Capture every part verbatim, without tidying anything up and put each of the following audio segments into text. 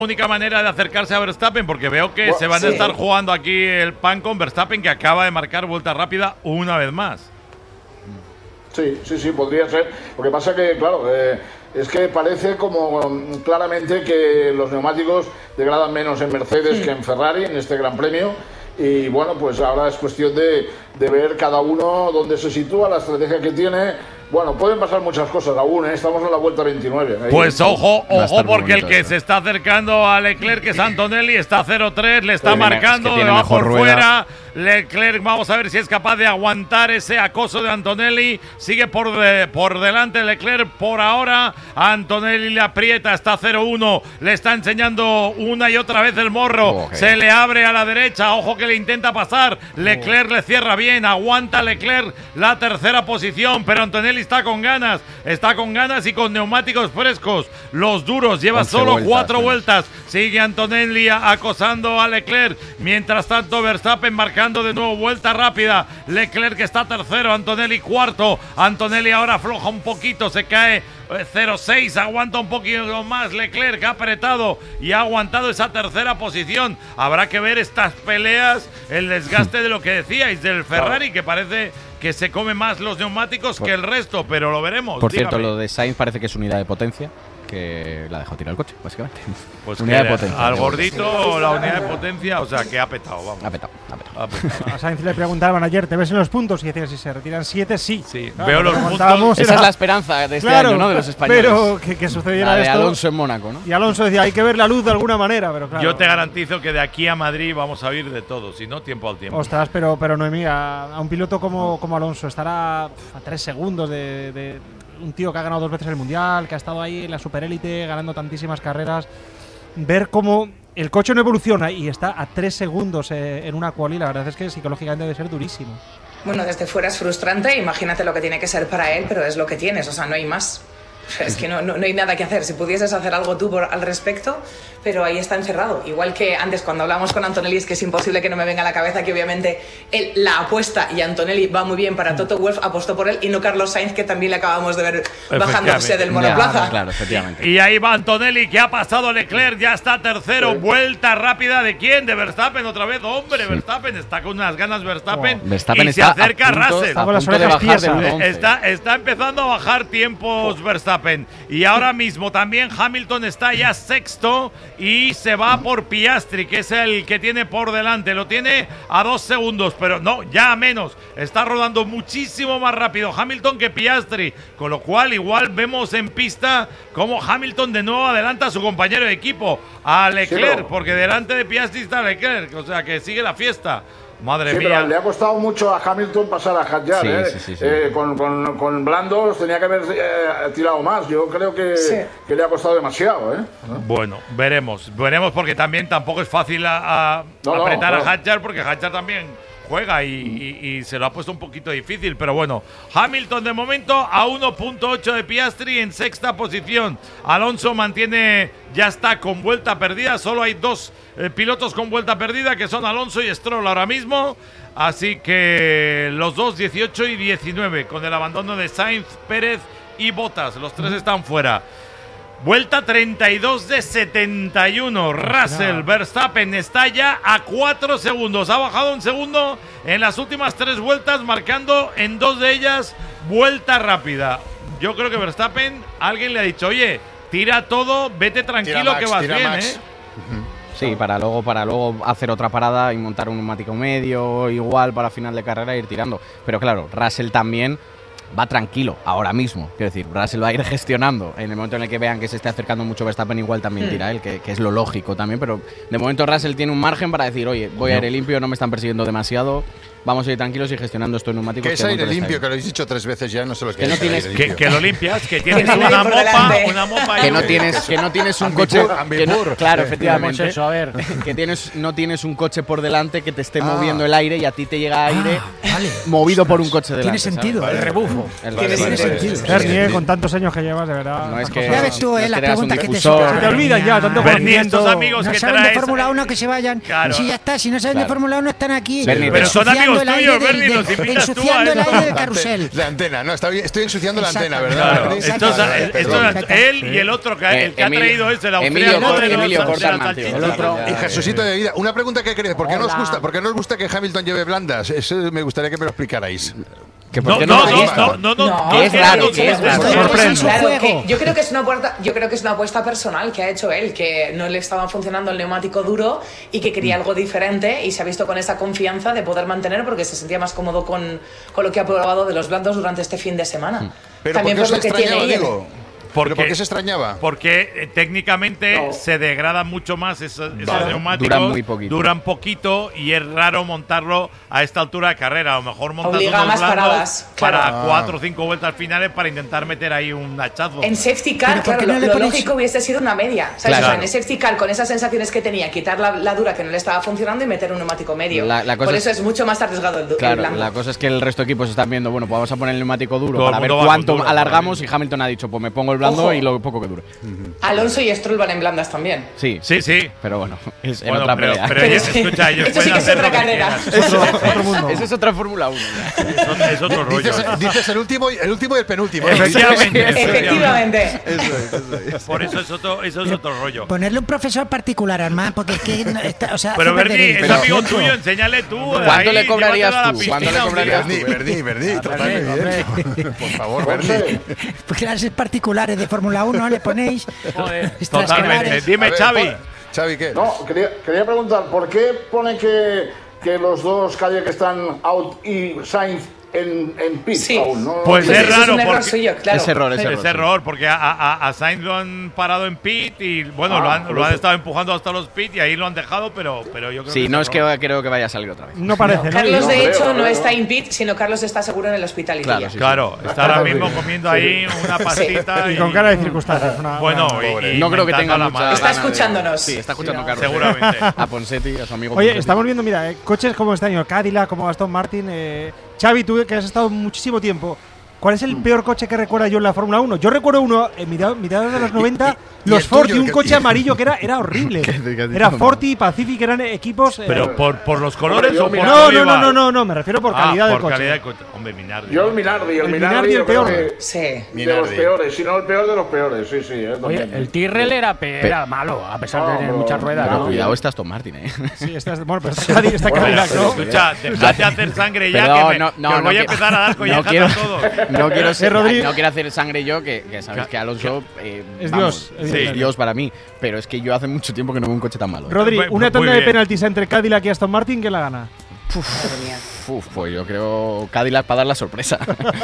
única manera de acercarse a Verstappen, porque veo que Bueno, se van sí. a estar jugando aquí el pan con Verstappen, que acaba de marcar vuelta rápida una vez más. Sí, sí, sí, podría ser. Lo que pasa que, claro, eh, es que parece como um, claramente que los neumáticos degradan menos en Mercedes Sí. que en Ferrari en este Gran Premio. Y bueno, pues ahora es cuestión de, de ver cada uno dónde se sitúa, la estrategia que tiene. Bueno, pueden pasar muchas cosas aún, ¿eh? Estamos en la vuelta veintinueve. Ahí. Pues ojo, Va a estar ojo, muy porque el bonito que eso. se está acercando a Leclerc, que es Antonelli, está cero tres, le está Tiene- marcando, es que tiene le va mejor por rueda. fuera. Leclerc, vamos a ver si es capaz de aguantar ese acoso de Antonelli. Sigue por, de- por delante Leclerc por ahora. Antonelli le aprieta, está cero uno. Le está enseñando una y otra vez el morro. Ok. Se le abre a la derecha. Ojo que le intenta pasar. Leclerc le cierra bien. Aguanta Leclerc la tercera posición. Pero Antonelli está con ganas. Está con ganas y con neumáticos frescos. Los duros. Lleva once solo vueltas, cuatro menos. vueltas. Sigue Antonelli acosando a Leclerc. Mientras tanto, Verstappen marcando de nuevo vuelta rápida. Leclerc está tercero, Antonelli cuarto. Antonelli ahora afloja un poquito, se cae eh, cero seis, aguanta un poquito más. Leclerc ha apretado y ha aguantado esa tercera posición. Habrá que ver estas peleas, el desgaste de lo que decíais del Ferrari, que parece que se come más los neumáticos Por- que el resto, pero lo veremos. Por cierto, dígame. lo de Sainz parece que es unidad de potencia, que la ha dejado tirar el coche, básicamente. Pues unidad que de potencia. al gordito la unidad de potencia, o sea, que ha petado, vamos. Ha petado, ha petado. Ha petado. A Sainz le preguntaban ayer, ¿te ves en los puntos? Y decía, si se retiran siete, sí. Sí, Claro, veo lo los que puntos. contábamos Esa era- es la esperanza de este Claro, año, ¿no? De los españoles. Pero que, que sucediera la de esto. Alonso en Mónaco, ¿no? Y Alonso decía, hay que ver la luz de alguna manera, pero claro. Yo te garantizo que de aquí a Madrid vamos a oír de todo, si no, tiempo al tiempo. Ostras, pero, pero Noemí, a, a un piloto como, como Alonso estará pf, a tres segundos de, de un tío que ha ganado dos veces el Mundial, que ha estado ahí en la superélite ganando tantísimas carreras. Ver cómo el coche no evoluciona y está a tres segundos eh, en una quali, la verdad es que psicológicamente debe ser durísimo. Bueno, desde fuera es frustrante, imagínate lo que tiene que ser para él, pero es lo que tienes, o sea, no hay más. Es que no, no, no hay nada que hacer. Si pudieses hacer algo tú por, al respecto, pero ahí está encerrado. Igual que antes cuando hablamos con Antonelli, es que es imposible que no me venga a la cabeza que obviamente él la apuesta y Antonelli va muy bien para Toto Wolff, apostó por él y no Carlos Sainz, que también le acabamos de ver bajándose del Ya, monoplaza. claro, efectivamente. Y ahí va Antonelli, que ha pasado Leclerc, ya está tercero. Sí. Vuelta rápida de quién? De Verstappen otra vez. Hombre, Verstappen está con unas ganas Verstappen. Oh, Verstappen y está se acerca a punto, Russell. está a Con las punto de orejas bajar de tiesas. uno once. Está, está empezando a bajar tiempos Verstappen. Y ahora mismo también Hamilton está ya sexto y se va por Piastri, que es el que tiene por delante. Lo tiene a dos segundos, pero no, ya a menos. Está rodando muchísimo más rápido Hamilton que Piastri. Con lo cual, igual vemos en pista cómo Hamilton de nuevo adelanta a su compañero de equipo, a Leclerc, Sí, pero- porque delante de Piastri está Leclerc. O sea, que sigue la fiesta. Madre Sí, mía. pero le ha costado mucho a Hamilton pasar a Hadjar, Sí, ¿eh? sí, sí, sí. Eh, con, con, con blandos tenía que haber eh, tirado más. Yo creo que, Sí. que le ha costado demasiado, ¿eh? Bueno, veremos, veremos porque también tampoco es fácil a, a No, no, apretar claro. a Hadjar, porque Hadjar también juega y, y- y se lo ha puesto un poquito difícil, pero bueno, Hamilton de momento a uno punto ocho de Piastri en sexta posición. Alonso mantiene, ya está con vuelta perdida, solo hay dos eh, pilotos con vuelta perdida, que son Alonso y Stroll ahora mismo, así que los dos dieciocho y diecinueve, con el abandono de Sainz, Pérez y Bottas, los tres están fuera. Vuelta treinta y dos de setenta y uno. Russell Verstappen está ya a cuatro segundos. Ha bajado un segundo en las últimas tres vueltas, marcando en dos de ellas vuelta rápida. Yo creo que Verstappen, alguien le ha dicho, oye, tira todo, vete tranquilo Tira Max, que vas tira bien, Max. ¿eh? Sí, para luego, para luego hacer otra parada y montar un neumático medio, igual para final de carrera e ir tirando. Pero claro, Russell también va tranquilo ahora mismo. Quiero decir, Russell va a ir gestionando. En el momento en el que vean que se esté acercando mucho Verstappen, igual también tira él, que, que es lo lógico también. Pero de momento Russell tiene un margen para decir, oye, voy a aire limpio, no me están persiguiendo demasiado, vamos a ir tranquilos y gestionando estos neumáticos. Que es el aire motor está limpio, ahí. que lo habéis dicho tres veces ya, no sé lo que, Que no es tienes- aire Que, limpio. que lo limpias, que tienes Que nadie una por mopa, delante. una mopa Que y- no tienes, que no tienes un Ambipur, coche. Que no- ambipur. claro, Eh, efectivamente. eso, a ver. Que tienes, no tienes un coche por delante que te esté Ah. moviendo el aire y a ti te llega aire Vale. movido por un coche delante. Tiene ¿sabes? sentido. Vale. El rebufo. equipo. El Tiene resto es- sentido. es- Bernie, con tantos años que llevas, de verdad. No es las que. cosas- Ya ves tú, no eh, es las que eras un preguntas que te difusor. sobran. Se te olvidan ya, tanto Bernie, conocimiento. estos amigos No que saben de traes. Fórmula uno que se vayan. Claro. Si ya está, si no saben Claro. de Fórmula uno están aquí Bernie, pero son ensuciando amigos el aire tuyos, del- Bernie, los del- invitas tú a ensuciando el eso. aire del carrusel. La antena, no, está, bien, estoy ensuciando la antena, Exacto. ¿verdad? Claro, Bernie? estos- Exacto. estos- Perdón. él y el otro, que, Eh, el que ha Emilio- traído es el Emilio austriaco Cor- de los- Emilio de las Corta salchichas. el otro. Y Jesucito de vida. Una pregunta que queréis, ¿por qué no os gusta, por qué no os gusta que Hamilton lleve blandas? Eso me gustaría que me lo explicarais. Que por No, qué no, lo no, gusta. no, no, no, No, no, es raro, que es raro. Sorprende. Claro, Juego. que yo creo que es una apuesta, yo creo que es una apuesta personal que ha hecho él, que no le estaba funcionando el neumático duro y que quería algo diferente y se ha visto con esa confianza de poder mantener porque se sentía más cómodo con, con lo que ha probado de los blandos durante este fin de semana. Pero También ¿por qué por os lo que tiene extrañaba, él. digo? Porque- ¿Pero por qué se extrañaba? Porque eh, técnicamente No. se degradan mucho más esos, esos Claro. neumáticos. Duran muy poquito. Duran poquito y es raro montarlo a esta altura de carrera. A lo mejor montas Obliga unos a más blandos paradas, claro. para Ah. cuatro o cinco vueltas finales para intentar meter ahí un hachazo. En safety car, Pero ¿por qué claro, no lo, le lo ponéis- lógico hubiese sido una media. ¿Sabes? Claro. O sea, en el safety car, con esas sensaciones que tenía, quitar la, la dura que no le estaba funcionando y meter un neumático medio. La- la cosa Por es- eso es mucho más arriesgado el, du- el Claro, blando. la cosa es que el resto de equipos están viendo, bueno, pues vamos a poner el neumático duro Todo el para ver mundo va con cuánto duro, alargamos y probablemente. Hamilton ha dicho, pues me pongo el blando Ojo. y lo poco que dure. Alonso y Stroll van en blandas también. Sí, Sí, sí. pero bueno, es en Bueno, otra pero, pelea. pero Pero ellos- sí. escucha, ellos Esto sí pueden que es hacer otra lo que carrera. quieran. Es otro, otro mundo. Eso es otra Fórmula uno. Eso es otro rollo. Dices, dices el último, y- el último y el penúltimo. ¿no? Efectivamente, efectivamente. Efectivamente. Por eso es otro, eso es otro rollo. Ponerle un profesor particular, Armand, porque es que. no está- o sea, Pero hace Bernie, perder el es Pero- amigo tiempo. tuyo, enséñale tú. ¿Cuánto ahí, le cobrarías llévatelo a la tú? piscina ¿Cuánto le un cobrarías día. Bernie, Bernie, Bernie, trátame bien. Por favor, Bernie. José, Pues clases particulares de Fórmula uno le ponéis. Totalmente. extraescolares. Dime, A ver, Xavi. pa- Xavi, ¿qué? no, quería, quería preguntar, ¿por qué pone que, que los dos Cadillac están out y Sainz en, en pit Sí. aún? ¿No? Pues Pues es eso raro un error porque- suyo, claro. Es error, es error. Es error, porque a, a, a Sainz lo han parado en pit y bueno, Ah, lo han, por lo han eso. estado empujando hasta los pit y ahí lo han dejado, pero, pero yo creo Sí, que no es que error. creo que vaya a salir otra vez. No parece, ¿no? Carlos, No de creo, hecho, no no creo. está in pit, sino Carlos está seguro en el hospital y Claro, sí. Claro, está ahora mismo comiendo ahí una pastita Y y, con cara de circunstancias. una- bueno, una- y, y No creo que tenga inventando la mucha madre. Está gana de- escuchándonos. Sí, está escuchando Carlos. Seguramente. A Ponsetti, a su amigo Oye, Ponsetti. estamos viendo, mira, eh, coches como este año, Cadillac, como Aston Martin. Eh, Xavi, tú que has estado muchísimo tiempo, ¿cuál es el peor coche que recuerda yo en la Fórmula uno? Yo recuerdo uno, en mediados mediados de los noventa, y los el Ford tuyo, y un que- coche amarillo que era, era horrible. ¿Qué has dicho? Era Ford y Pacific, eran equipos. eh, Pero por, por los colores yo o por mira- no, cómo no, no, iba. no, no, no, me refiero por Ah, calidad del por coche. calidad de coche. Hombre, Minardi. Yo el Minardi, el, El Minardi, Minardi, el yo creo peor. que Sí. de los Minardi. peores, si no el peor de los peores, sí, sí. es Oye, también. el Tyrrell era, pe- era malo, a pesar de No, tener pero- muchas ruedas. Pero ¿no? cuidado, está Aston Martin, ¿eh? Sí, esta es, bueno, pero está Cadillac, está Bueno, Cadillac, pero- ¿no? Escucha, dejad de hacer sangre ya, Perdón, que, me, no, que no, os no voy a quiero- empezar a dar no collejas quiero, a todos. no quiero ser, Rodri- no quiero hacer sangre yo, que, que sabes que Alonso eh, Es vamos, Dios, es evidentemente. Dios para mí, pero es que yo hace mucho tiempo que no veo un coche tan malo. ¿eh? Rodri, Muy- una muy tanda de bien. penaltis entre Cadillac y Aston Martin, ¿quién la gana? Madre mía. Uf, pues yo creo Cadillac para dar la sorpresa.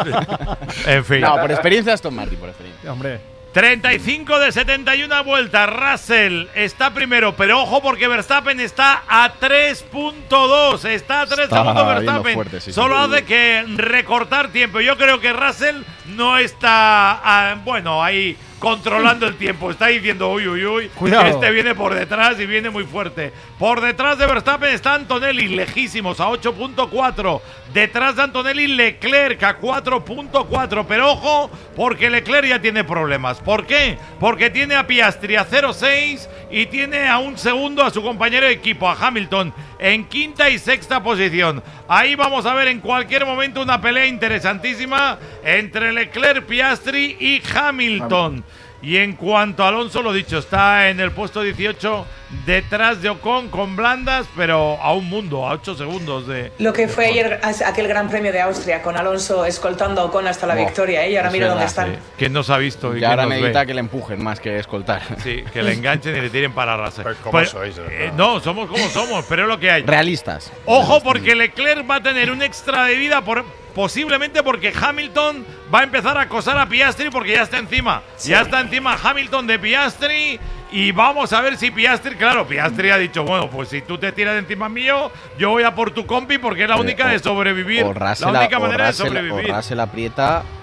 En fin. No, por experiencia Aston Martin, por experiencia. Hombre, treinta y cinco de setenta y una vueltas. Russell está primero, pero ojo porque Verstappen está a tres punto dos. Está a tres Está segundos yendo Verstappen. fuerte, sí, sí. Solo hace que recortar tiempo. Yo creo que Russell no está, ah, bueno, ahí controlando el tiempo. Está diciendo, uy, uy, uy, Cuidado. que este viene por detrás y viene muy fuerte. Por detrás de Verstappen está Antonelli, lejísimos, a ocho punto cuatro. Detrás de Antonelli, Leclerc a cuatro punto cuatro. Pero ojo, porque Leclerc ya tiene problemas. ¿Por qué? Porque tiene a Piastri a cero punto seis y tiene a un segundo a su compañero de equipo, a Hamilton, en quinta y sexta posición. Ahí vamos a ver en cualquier momento una pelea interesantísima entre Leclerc, Piastri y Hamilton. Y en cuanto a Alonso, lo dicho, está en el puesto dieciocho detrás de Ocon con blandas, pero a un mundo, a ocho segundos de... Lo que fue ayer aquel Gran Premio de Austria con Alonso escoltando a Ocon hasta la Oh, victoria, ¿eh? Y ahora es mira dónde verdad, están. Sí, ¿quién nos ha visto? Y Y quién ahora nos necesita ve? que le empujen más que escoltar. Sí, que le enganchen y le tiren para Russell. Pues, ¿cómo Pues, sois, de verdad? eh, no, somos como somos, pero es lo que hay. Realistas. Ojo porque Leclerc va a tener un extra de vida por, posiblemente porque Hamilton va a empezar a acosar a Piastri porque ya está encima. Ya está encima Hamilton de Piastri y vamos a ver si Piastri, claro, Piastri ha dicho, bueno, pues si tú te tiras de encima mío, yo voy a por tu compi porque es la única Eh, o- de sobrevivir. O Russell, la única o manera Russell- de sobrevivir. o Russell aprieta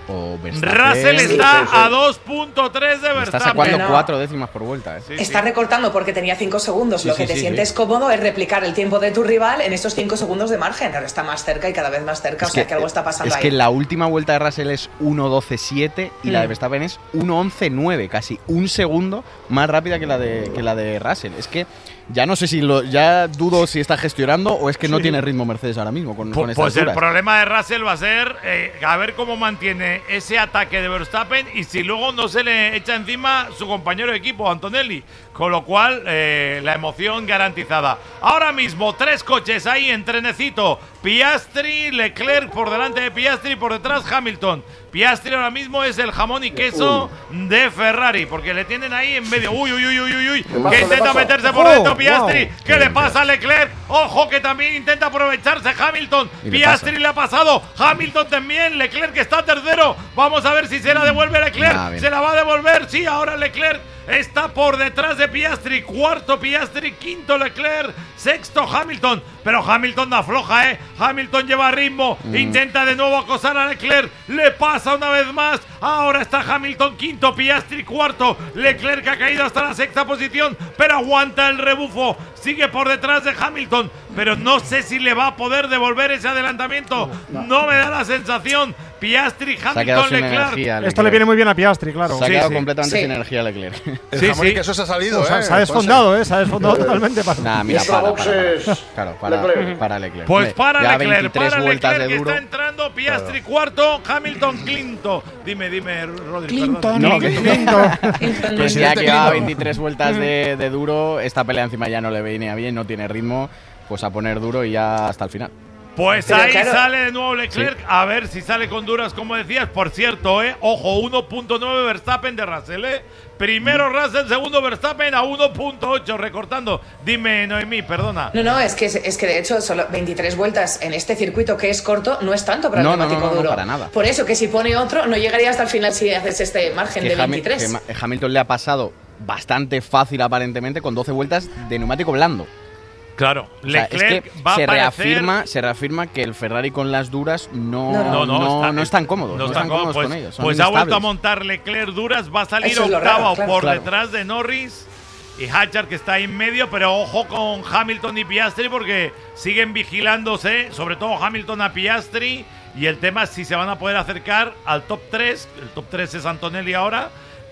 o Verstappen. Russell está Sí, sí, sí. a dos punto tres de Está Verstappen. sacando No. cuatro décimas por vuelta. ¿eh? Sí, Está sí. recortando porque tenía cinco segundos. Sí, Lo sí, que te sí, sientes sí. cómodo es replicar el tiempo de tu rival en estos cinco segundos de margen. Ahora está más cerca y cada vez más cerca, o sea que algo está pasando es ahí. que la última vuelta de Russell es uno doce siete y la de Mm. Verstappen es uno once nueve, casi un segundo más rápida que la de que la de Russell. Es que ya no sé si lo ya dudo si está gestionando o es que no tiene ritmo Mercedes ahora mismo con, Pu- con estas Pues el alturas. problema de Russell va a ser eh, a ver cómo mantiene ese ataque de Verstappen y si luego no se le echa encima su compañero de equipo, Antonelli. Con lo cual, eh, la emoción garantizada. Ahora mismo, tres coches ahí en trenecito. Piastri, Leclerc por delante de Piastri y por detrás Hamilton. Piastri ahora mismo es el jamón y queso de Ferrari, porque le tienen ahí en medio. Uy, uy, uy, uy, uy, uy. pasa? Que ¿Qué intenta pasa? meterse por Oh, dentro Piastri. wow. ¿Qué le pasa a Leclerc? Ojo que también intenta aprovecharse Hamilton. Y le Piastri pasa. le ha pasado. Hamilton también. Leclerc está tercero. Vamos a ver si se la devuelve Leclerc. Ah, bien. se la va a devolver. Sí, ahora Leclerc está por detrás de Piastri. Cuarto Piastri. Quinto Leclerc. Sexto Hamilton. Pero Hamilton no afloja, ¿eh? Hamilton lleva ritmo. Mm. Intenta de nuevo acosar a Leclerc. Le pasa una vez más. Ahora está Hamilton quinto. Piastri cuarto. Leclerc ha caído hasta la sexta posición. Pero aguanta el rebufo. Sigue por detrás de Hamilton. Pero no sé si le va a poder devolver ese adelantamiento. No me da la sensación. Piastri, Se ha quedado Hamilton, sin Leclerc. energía. Esto Leclerc. le viene muy bien a Piastri, claro. Se ha Sí, quedado sí. completamente Sí. sin energía Leclerc. El Sí, jamón y sí. queso se ha salido, O sea, ¿eh? se ha desfondado, ¿eh? Se ha desfondado totalmente. Para... Nah, mira, Extra para, para, para. boxes, Claro, para Leclerc. para Leclerc. Pues Hombre, para ya Leclerc, veintitrés para vueltas Leclerc de que duro. está entrando, Piastri cuarto, Hamilton quinto. Dime, dime, Rodri. Clinton. perdona. No, que- Lindo. Que ya Presidente que va Clinton. veintitrés vueltas de, de duro, esta pelea encima ya no le venía bien, no tiene ritmo, pues a poner duro y ya hasta el final. Pues Pero ahí claro. sale de nuevo Leclerc, a ver si sale con duras, como decías. Por cierto, eh, ojo, uno punto nueve Verstappen de Russell, eh. Primero Russell, segundo Verstappen a uno punto ocho, recortando. Dime, Noemí, perdona. No, no, es que, es que de hecho solo veintitrés vueltas en este circuito que es corto no es tanto para el No, no, neumático no, no, duro. para nada. Por eso que si pone otro no llegaría hasta el final si haces este margen Que de Hami- veintitrés. que Ma- Hamilton le ha pasado bastante fácil aparentemente con doce vueltas de neumático blando. Claro, O sea, Leclerc es que va se a aparecer. reafirma, se reafirma que el Ferrari con las duras no, No, no, no. no, está- están cómodos, no, está están cómodo. cómodos Pues, con ellos. son pues ha vuelto a inestables. montar Leclerc duras, va a salir Eso es lo octavo raro, claro. por Claro. detrás de Norris y Hatchard, que está ahí en medio, pero ojo con Hamilton y Piastri porque siguen vigilándose, sobre todo Hamilton a Piastri, y el tema es si se van a poder acercar al top tres. El top tres es Antonelli ahora,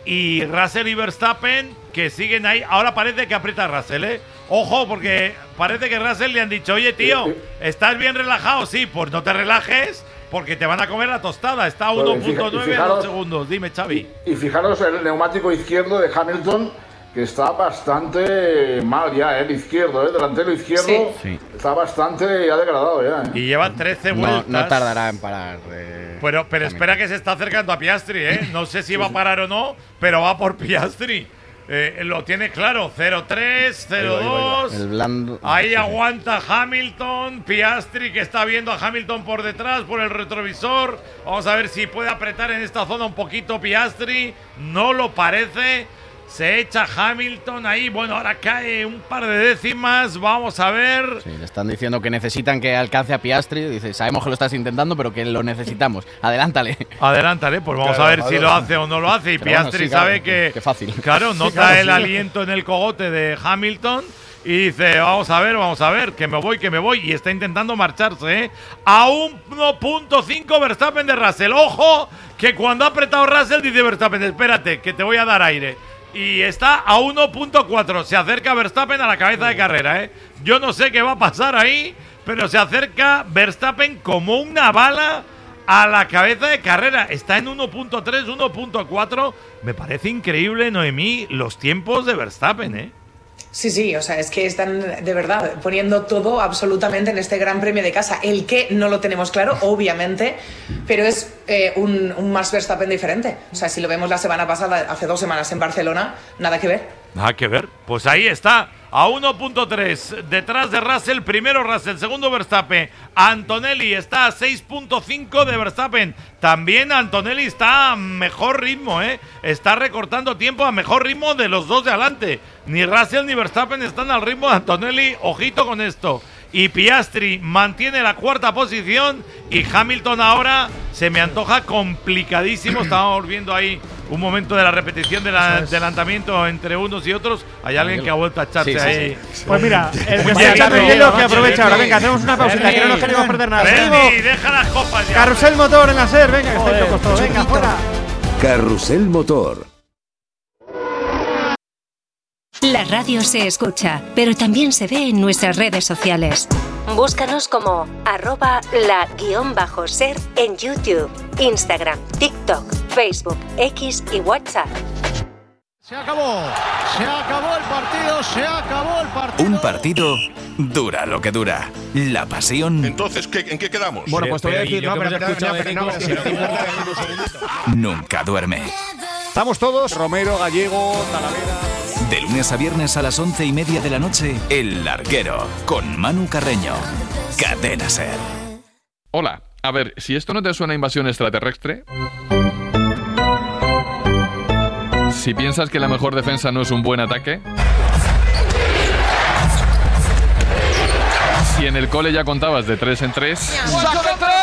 y Russell y Verstappen que siguen ahí. Ahora parece que aprieta Russell, ¿eh? Ojo, porque parece que Russell le han dicho, oye tío, ¿estás bien relajado? Sí, pues no te relajes porque te van a comer la tostada. Está a Bueno, uno y fija- punto y nueve en fijaros- dos segundos. Dime, Xavi. Y fijaros el neumático izquierdo de Hamilton, que está bastante mal ya, ¿eh? el izquierdo, el delantero izquierdo, Sí. Sí. está bastante ya degradado ya. ¿eh? Y lleva trece No, vueltas. no tardará en parar. eh, Pero, pero Hamilton. espera que se está acercando a Piastri, ¿eh? No sé si va a parar o no, pero va por Piastri. Eh, lo tiene claro, cero tres, cero dos. El blando. Ahí sí, sí. aguanta Hamilton, Piastri que está viendo a Hamilton por detrás, por el retrovisor. Vamos a ver si puede apretar en esta zona un poquito Piastri. No lo parece. Se echa Hamilton ahí. Bueno, ahora cae un par de décimas. Vamos a ver. Sí, le están diciendo que necesitan que alcance a Piastri. Dice, sabemos que lo estás intentando, pero que lo necesitamos. Adelántale. Adelántale, pues vamos Claro, a ver si adelante. lo hace o no lo hace. Y Pero bueno, Piastri sí, claro, sabe que. qué fácil. Claro, nota claro, el sí. aliento en el cogote de Hamilton. Y dice, vamos a ver, vamos a ver, que me voy, que me voy. Y está intentando marcharse, ¿eh? A uno punto cinco Verstappen de Russell. Ojo, que cuando ha apretado Russell dice Verstappen, espérate, que te voy a dar aire. Y está a uno punto cuatro. Se acerca Verstappen a la cabeza de carrera, ¿eh? Yo no sé qué va a pasar ahí, pero se acerca Verstappen como una bala a la cabeza de carrera. Está en uno punto tres, uno punto cuatro. Me parece increíble, Noemí, los tiempos de Verstappen, ¿eh? Sí, sí, o sea, es que están de verdad poniendo todo absolutamente en este Gran Premio de casa. El qué no lo tenemos claro, obviamente, pero es eh, un, un Max Verstappen diferente. O sea, si lo vemos la semana pasada, hace dos semanas en Barcelona, nada que ver. Nada que ver. Pues ahí está, a uno punto tres. Detrás de Russell, primero Russell, segundo Verstappen. Antonelli está a seis punto cinco de Verstappen. También Antonelli está a mejor ritmo, ¿eh? Está recortando tiempo a mejor ritmo de los dos de adelante. Ni Russell ni Verstappen están al ritmo de Antonelli. Ojito con esto. y Piastri mantiene la cuarta posición y Hamilton ahora se me antoja complicadísimo. Estábamos viendo ahí un momento de la repetición del adelantamiento entre unos y otros. Hay alguien que ha vuelto a echarse Sí, sí, ahí. sí. Pues mira, el que Muy está echando el bien, hielo que Bernie, aprovecha ahora. Bernie. Venga, hacemos una pausita, que no nos queremos perder nada. Bernie, Seguimos. deja las copas ya. Carrusel motor en la SER, venga, que estáis locos todos. Venga, fuera. Carrusel Motor. La radio se escucha, pero también se ve en nuestras redes sociales. Búscanos como arroba la guión bajo ser en YouTube, Instagram, TikTok, Facebook, X y WhatsApp. Se acabó, se acabó el partido, se acabó el partido. Un partido dura lo que dura. La pasión. Entonces, ¿qué, ¿en qué quedamos? Bueno, pues te voy a decir, no, pero no, Nunca duerme. Estamos todos, Romero, Gallego, Talavera. De lunes a viernes a las once y media de la noche, El Larguero, con Manu Carreño. Cadena Ser. Hola, a ver, si esto no te suena a invasión extraterrestre... Si piensas que la mejor defensa no es un buen ataque... Si en el cole ya contabas de tres en tres... ¡Saca tres!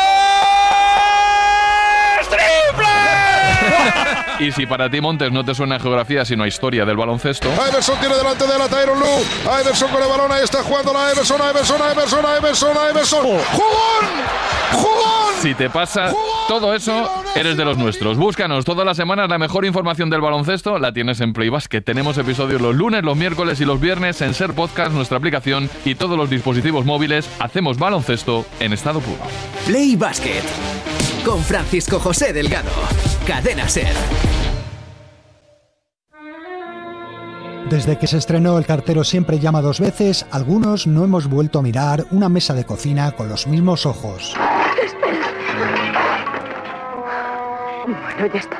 Y si para ti, Montes, no te suena a geografía sino a historia del baloncesto... Iverson tiene delante de la Tyron Lue. Iverson con el balón, ahí está jugando la Iverson, Iverson, Iverson, Iverson, Iverson. ¡Jugón! ¡Jugón! Si te pasa todo eso, eres de los nuestros. Búscanos todas las semanas la mejor información del baloncesto. La tienes en Play Basket. Tenemos episodios los lunes, los miércoles y los viernes en Ser Podcast, nuestra aplicación y todos los dispositivos móviles. Hacemos baloncesto en estado puro. Play Basket con Francisco José Delgado. Cadena Ser. Desde que se estrenó El cartero siempre llama dos veces, algunos no hemos vuelto a mirar una mesa de cocina con los mismos ojos. Bueno, ya está.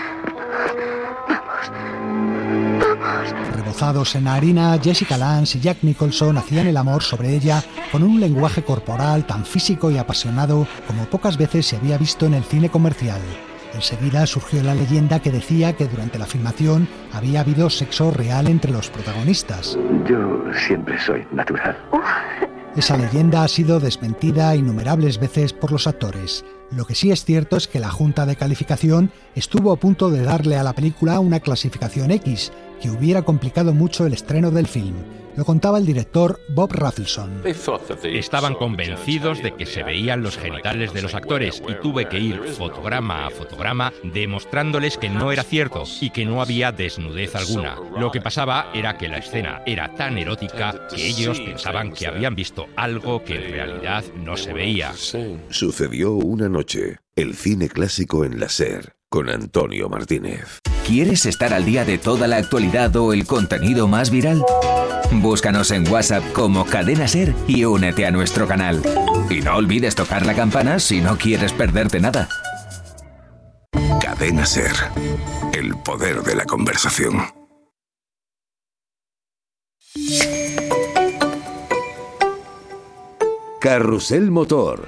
Vamos. Vamos. Rebozados en harina, Jessica Lange y Jack Nicholson hacían el amor sobre ella con un lenguaje corporal tan físico y apasionado como pocas veces se había visto en el cine comercial. Enseguida surgió la leyenda que decía que durante la filmación había habido sexo real entre los protagonistas. Yo siempre soy natural. Esa leyenda ha sido desmentida innumerables veces por los actores. Lo que sí es cierto es que la Junta de Calificación estuvo a punto de darle a la película una clasificación X, que hubiera complicado mucho el estreno del film. Lo contaba el director Bob Rafelson. Estaban convencidos de que se veían los genitales de los actores y tuve que ir fotograma a fotograma demostrándoles que no era cierto y que no había desnudez alguna. Lo que pasaba era que la escena era tan erótica que ellos pensaban que habían visto algo que en realidad no se veía. Sucedió una noche. El cine clásico en la SER, con Antonio Martínez. ¿Quieres estar al día de toda la actualidad o el contenido más viral? Búscanos en WhatsApp como Cadena Ser y únete a nuestro canal. Y no olvides tocar la campana si no quieres perderte nada. Cadena Ser. El poder de la conversación. Carrusel Motor.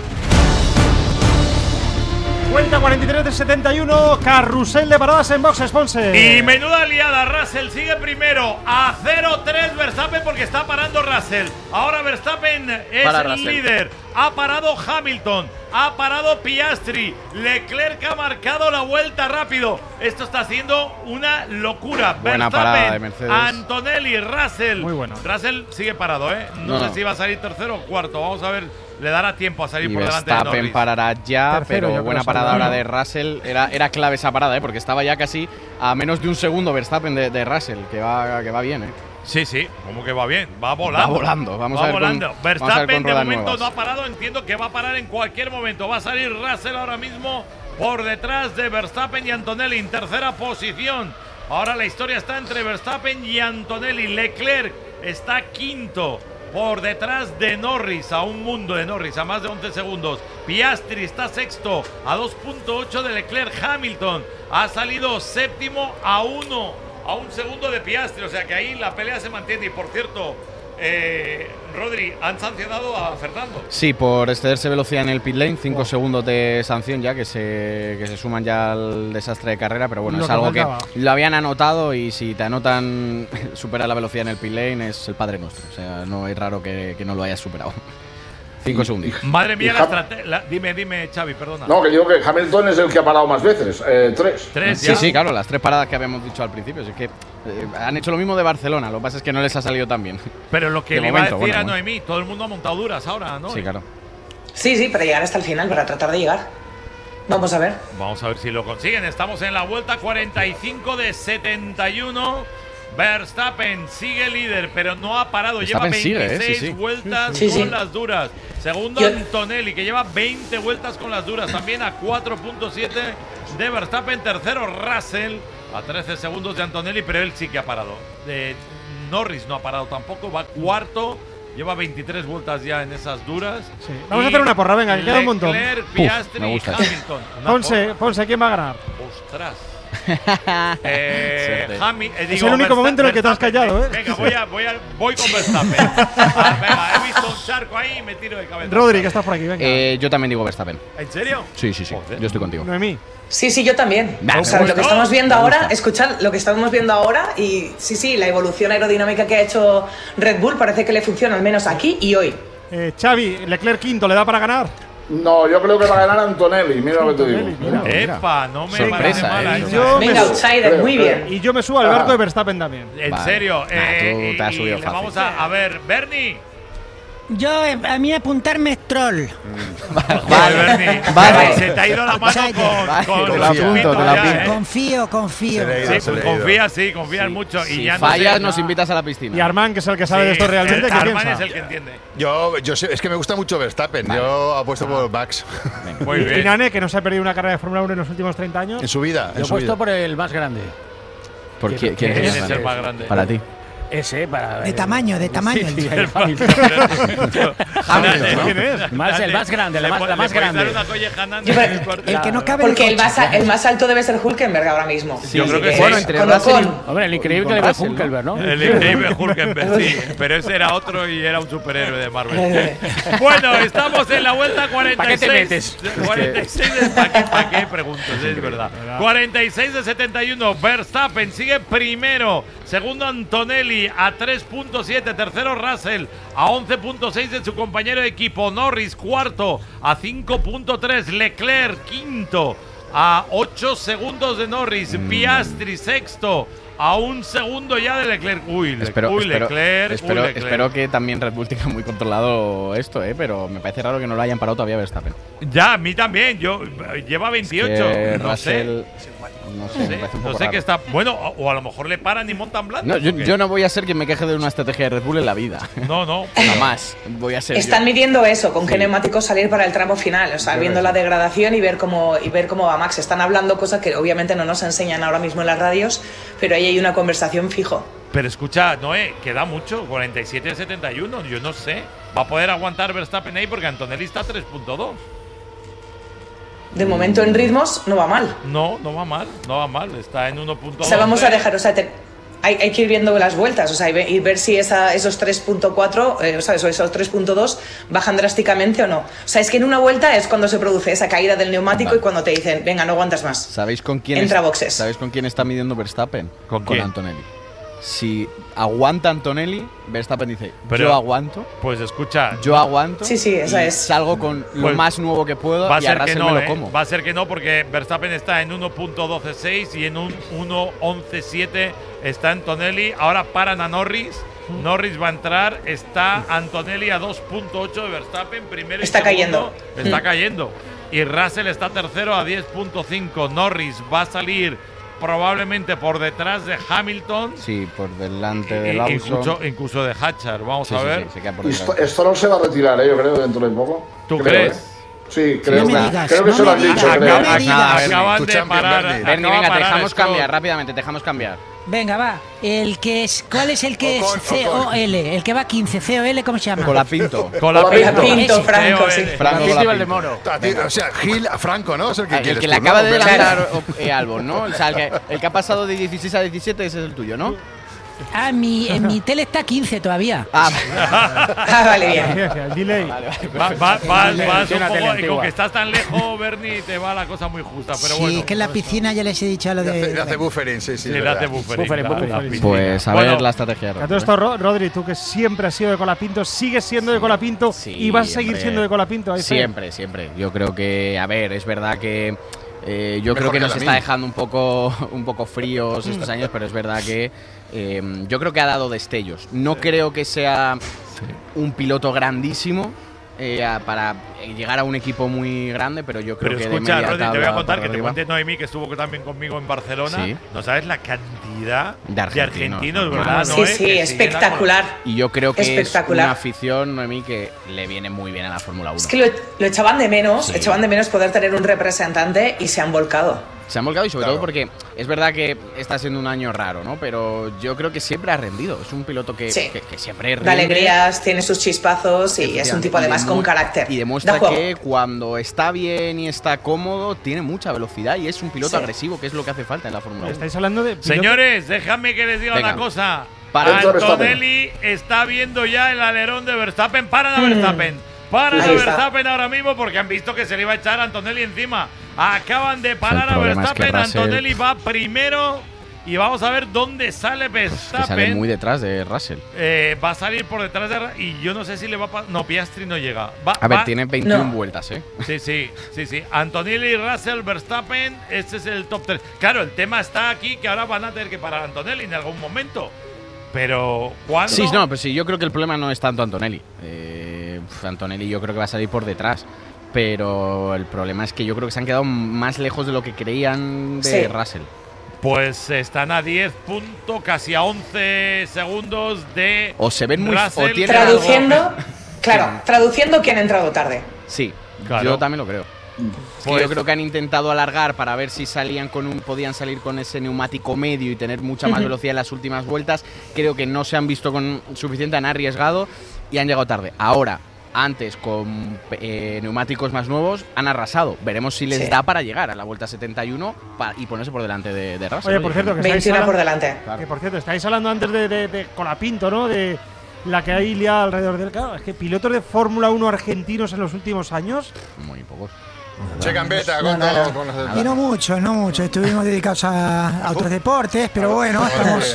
Vuelta cuarenta y tres de setenta y uno, carrusel de paradas en box sponsor. Y menuda liada, Russell sigue primero a cero tres Verstappen porque está parando Russell. Ahora Verstappen es Para el Russell. líder. Ha parado Hamilton, ha parado Piastri, Leclerc ha marcado la vuelta rápido. Esto está siendo una locura. Buena parada de Mercedes. Antonelli, Russell. Muy bueno. Russell sigue parado, ¿eh? No, No. sé si va a salir tercero o cuarto. Vamos a ver, le dará tiempo a salir Y por delante de Verstappen Norris. parará ya, Tercero, yo pero creo buena que parada seguro. ahora de Russell. Era, era clave esa parada, ¿eh? Porque estaba ya casi a menos de un segundo Verstappen de, de Russell, que va, que va bien, ¿eh? Sí, sí, como que va bien, va volando. Va volando, vamos va a ver con- volando. vamos a ver Verstappen con de ruedas momento nuevas. no ha parado, entiendo que va a parar en cualquier momento. Va a salir Russell ahora mismo por detrás de Verstappen y Antonelli en tercera posición. Ahora la historia está entre Verstappen y Antonelli. Leclerc está quinto por detrás de Norris, a un mundo de Norris, a más de once segundos. Piastri está sexto a dos punto ocho de Leclerc. Hamilton ha salido séptimo a uno, a un segundo de Piastri, o sea que ahí la pelea se mantiene. Y por cierto, Eh, Rodri, han sancionado a Fernando. Sí, por excederse velocidad en el pit lane, cinco segundos de sanción ya, que se, que se suman ya al desastre de carrera, pero bueno, Lo es que algo faltaba. que lo habían anotado y si te anotan superar la velocidad en el pit lane es el padre nuestro, o sea, no es raro que, que no lo hayas superado. Cinco segundos. Madre mía, y la Ham- estrategia. Dime, dime, Xavi, perdona. No, que digo que Hamilton es el que ha parado más veces, eh, tres. Tres, Sí, ya. sí, claro, las tres paradas que habíamos dicho al principio, es que eh, han hecho lo mismo de Barcelona, lo que pasa es que no les ha salido tan bien. Pero lo que De le momento, iba a decir bueno, a bueno. Noemí, todo el mundo ha montado duras ahora, ¿no? Sí, claro. Sí, sí, para llegar hasta el final, para tratar de llegar. Vamos a ver. Vamos a ver si lo consiguen. Estamos en la vuelta cuarenta y cinco de setenta y uno. Verstappen sigue líder, pero no ha parado. Lleva Verstappen sigue, ¿eh? veintiséis Sí, sí. vueltas Sí, con sí. las duras. Segundo, Yo- Antonelli, que lleva veinte vueltas con las duras. También a cuatro punto siete de Verstappen. Tercero, Russell, a trece segundos de Antonelli, pero él sí que ha parado. Eh, Norris no ha parado tampoco. Va cuarto. Lleva veintitrés vueltas ya en esas duras. Sí. Vamos a hacer una porra, venga, que queda un montón. Leclerc, Uf, Piastri me y gusta. Hamilton. Una Ponse, porra. Ponse, ¿quién va a ganar? Ostras. eh, Suerte. Hami- eh, Es digo, el único Versta- momento en el que te has Verstappen, callado, ¿eh? Venga, voy, a, voy, a, voy con Verstappen. Ah, venga, he visto un charco ahí y me tiro de cabeza. Rodri, que estás por aquí, venga. Eh, yo también digo Verstappen. ¿En serio? Sí, sí, sí, Joder. yo estoy contigo. Noemí. Sí, sí, yo también. Nah, o sea, me lo que gusta. estamos viendo Me ahora, gusta. escuchad lo que estamos viendo ahora y sí, sí, la evolución aerodinámica que ha hecho Red Bull parece que le funciona al menos aquí y hoy. Eh, Xavi, Leclerc quinto, ¿le da para ganar? No, yo creo que va a ganar Antonelli, mira lo que te digo. Antonelli, mira. Mira. Epa, no me Sorpresa, parece mala eh. esa. Yo Venga, me- outsider, muy bien. Y yo me subo al Ah. barco de Verstappen también. En Vale. serio. Nah, eh, tú te has y subido le fácil. vamos a, a ver, Bernie. Yo, eh, a mí apuntarme es troll. Joder, Bernie. Vale. Se te ha ido la mano Vale. con, Vale, con te los la apunto, chupitos te la ya, apunto. ¿eh? Confío, confío. Se le ha ido, Sí, se pues le ha ido. confías, sí, confías mucho. Si y ya fallas, no nos sé, invitas a la piscina. Y Armand, que es el que sabe Sí, de esto realmente, ¿qué Armand piensa? es el que entiende. Yo, yo sé- es que me gusta mucho Verstappen. Vale. Yo apuesto por Max. Muy Y bien. Nane, que no se ha perdido una carrera de Fórmula uno en los últimos treinta años. En su vida. Yo En he su puesto vida. por el más grande. ¿Por quién, quién ¿Quién es es el el más grande? Para ti. Ese, para. De tamaño, de tamaño. Sí, sí, el- el Hamilton. Hamilton, ¿no? ¿Quién es? Más, el más grande, la Le más, po- la le más podéis grande. dar una colleja a Nane Yo, en el cuarto. el que no cabe en Porque el coche. más, a- el más alto debe ser Hulkenberg ahora mismo. Yo creo que sí. Bueno, entre Con Russell y- Ocon. Hombre, el increíble Con que le ve Russell, ¿no? Hulkenberg, ¿no? El increíble Hulkenberg, sí. Pero ese era otro y era un superhéroe de Marvel. Bueno, estamos en la vuelta cuarenta y seis. ¿Para qué te metes? cuarenta y seis de, ¿para qué, para qué? Pregunto, sí, es verdad. cuarenta y seis de setenta y uno. Verstappen sigue primero. Segundo Antonelli a tres punto siete. Tercero Russell a once punto seis de su compañero de equipo. Norris cuarto a cinco punto tres. Leclerc quinto a ocho segundos de Norris. Piastri sexto a un segundo ya de Leclerc. Uy, Le- Espero, uy, espero, Leclerc. espero, uy, Leclerc. espero que también Red Bull tenga muy controlado esto, ¿eh? Pero me parece raro que no lo hayan parado todavía Verstappen. Ya, a mí también. Yo lleva veintiocho. Que no Russell, sé. no sé, No me sé, parece un no poco sé raro. qué está. Bueno, o, o a lo mejor le paran y montan blandas. No, yo, ¿o qué? yo no voy a ser quien me queje de una estrategia de Red Bull en la vida. No, no. Jamás voy a ser Están yo. midiendo eso, con qué Sí. neumáticos salir para el tramo final, o sea, Yo viendo creo la degradación y ver cómo y ver cómo va Max. Están hablando cosas que obviamente no nos enseñan ahora mismo en las radios, pero ahí hay una conversación fijo. Pero escucha, Noé, queda mucho. cuarenta y siete de setenta y uno. Yo no sé. ¿Va a poder aguantar Verstappen ahí? Porque Antonelli está a tres punto dos. De momento en ritmos no va mal. No, no va mal. No va mal. Está en uno punto dos. O sea, vamos a dejar, o sea, te- hay, hay que ir viendo las vueltas, o sea, y, ve- y ver si esa, esos tres punto cuatro, eh, o sea, esos, esos tres punto dos bajan drásticamente o no. O sea, es que en una vuelta es cuando se produce esa caída del neumático Vale. y cuando te dicen, venga, no aguantas más. ¿Sabéis con quién Entra es- boxes. ¿Sabéis con quién está midiendo Verstappen? ¿Con quién? Antonelli. Si aguanta Antonelli, Verstappen dice, Pero- yo aguanto, Pues escucha. yo aguanto. Sí, sí, esa y es. salgo con lo Pues más nuevo que puedo Va a y a ser que Russell no, me lo ¿eh? como. Va a ser que no, porque Verstappen está en uno punto doce seis y en un uno punto once siete está Antonelli. Ahora paran a Norris. Norris va a entrar. Está Antonelli a dos punto ocho de Verstappen. Primero y Está segundo. cayendo. Está Mm. cayendo. Y Russell está tercero a diez punto cinco. Norris va a salir probablemente por detrás de Hamilton. Sí, por delante e- del e- Alonso. incluso, incluso de Hatchard. Vamos Sí, a sí, ver. sí, se queda por Y detrás. esto, esto no se va a retirar, ¿eh? Yo creo, dentro de poco. ¿Tú Creo, crees? ¿eh? Sí, creo, me que- digas, creo que no se lo me han dicho. digas, creo. no me digas. Acaban Tu de champion, parar. Bernie. Bernie, acaba venga, te parar dejamos Stroll. cambiar, rápidamente, te dejamos cambiar. Venga, va. El que es, ¿cuál es el que Ocon, es C O L? El que va quince, C O L, ¿cómo se llama? Con la Pinto. Con la Pinto. Pinto, Ese. Franco, Ese. sí. Franco Pinto con la y Pinto. Valdemoro. A ti- O sea, Gil a Franco, ¿no? Es el que, El quieres que tú, le ¿no? acaba de Bernie? adelantar o- eh, Albon, ¿no? O sea, el que, el que ha pasado de dieciséis a diecisiete ese es el tuyo, ¿no? Ah, en mi, en mi tele está quince todavía. Ah, Ah, vale, bien. El delay. Va, va, va, Sí, vas sí, un una tele poco, y con antigua. que estás tan lejos, Bernie, te va la cosa muy justa. Pero Sí, bueno. es que en la piscina ya les he dicho lo Le hace, le de. hace buffering, sí, sí. Sí, es le verdad. hace buffering. Buffering, la- buffering. la piscina. pues a Bueno, ver la estrategia. A todo esto, Ro- Rodri, tú que siempre has sido de Colapinto, sigues siendo de Colapinto Sí, y vas a seguir hombre. siendo de Colapinto. ahí está. Siempre, siempre. Yo creo que, a ver, es verdad que eh, yo Mejor creo que que nos la está mía. dejando un poco, un poco fríos estos años, pero es verdad que eh, yo creo que ha dado destellos. No creo que sea un piloto grandísimo eh, a- para llegar a un equipo muy grande, pero yo creo Pero que escucha, de media Rodri, te voy a tabla contar para que te arriba. cuente Noemí, que estuvo también conmigo en Barcelona. Sí. No sabes la cantidad De de argentinos, argentinos, ¿no? ¿verdad? Sí, Noé? sí, Que se llenan espectacular. Y yo creo que es Espectacular. una afición, Noemí, que le viene muy bien a la Fórmula uno. Es que lo, lo echaban de menos, Sí. echaban de menos poder tener un representante y se han volcado. Se han volcado y sobre Claro. todo porque es verdad que está siendo un año raro, ¿no? Pero yo creo que siempre ha rendido. Es un piloto que, Sí. que, que siempre rinde. Da alegrías, tiene sus chispazos y es un tipo Y además con demu- carácter. Y demuestra Da juego. que cuando está bien y está cómodo, tiene mucha velocidad y es un piloto Sí. agresivo, que es lo que hace falta en la Fórmula uno. Estáis hablando de. piloto- Señores, déjame que les diga Venga. una cosa. Para. Antonelli está viendo ya el alerón de Verstappen. Paran a Verstappen. Paran a Ahí está. Verstappen ahora mismo porque han visto que se le iba a echar a Antonelli encima. Acaban de parar a problema es que Verstappen. Russell- Antonelli va primero. Y vamos a ver dónde sale Que Verstappen. sale muy detrás de Russell. Eh, va a salir por detrás de Ra- y yo no sé si le va a pa- no, Piastri no llega. Va- A ver, va- tiene veintiuna No. vueltas, ¿eh? Sí, sí, sí, sí. Antonelli, Russell, Verstappen, este es el top tres. Claro, el tema está aquí que ahora van a tener que parar a Antonelli en algún momento. Pero ¿cuándo? Sí, no, pues sí, yo creo que el problema no es tanto Antonelli. Eh, pf, Antonelli yo creo que va a salir por detrás. Pero el problema es que yo creo que se han quedado más lejos de lo que creían de Sí. Russell. Pues están a diez puntos, casi a once segundos de O se ven muy- o Russell. tienen Traduciendo, claro, traduciendo que han entrado tarde. Sí, Claro. yo también lo creo. Es que Pues- yo creo que han intentado alargar para ver si salían con un, podían salir con ese neumático medio y tener mucha más Ujú. velocidad en las últimas vueltas. Creo que no se han visto con suficiente, han arriesgado y han llegado tarde. Ahora, antes con eh, neumáticos más nuevos, han arrasado. Veremos si les Sí. da para llegar a la vuelta setenta y uno pa- y ponerse por delante de, de Russell. Oye, por cierto, que estáis veintiuno por hablando, delante. que por cierto, estáis hablando antes de, de, de Colapinto, ¿no? De la que hay liada alrededor del. Claro, es que pilotos de Fórmula uno argentinos en los últimos años. Muy pocos. Che Gambetta, No, con no, todo- no. con los- Y no mucho, no mucho. Estuvimos dedicados a, a otros deportes, pero bueno, estamos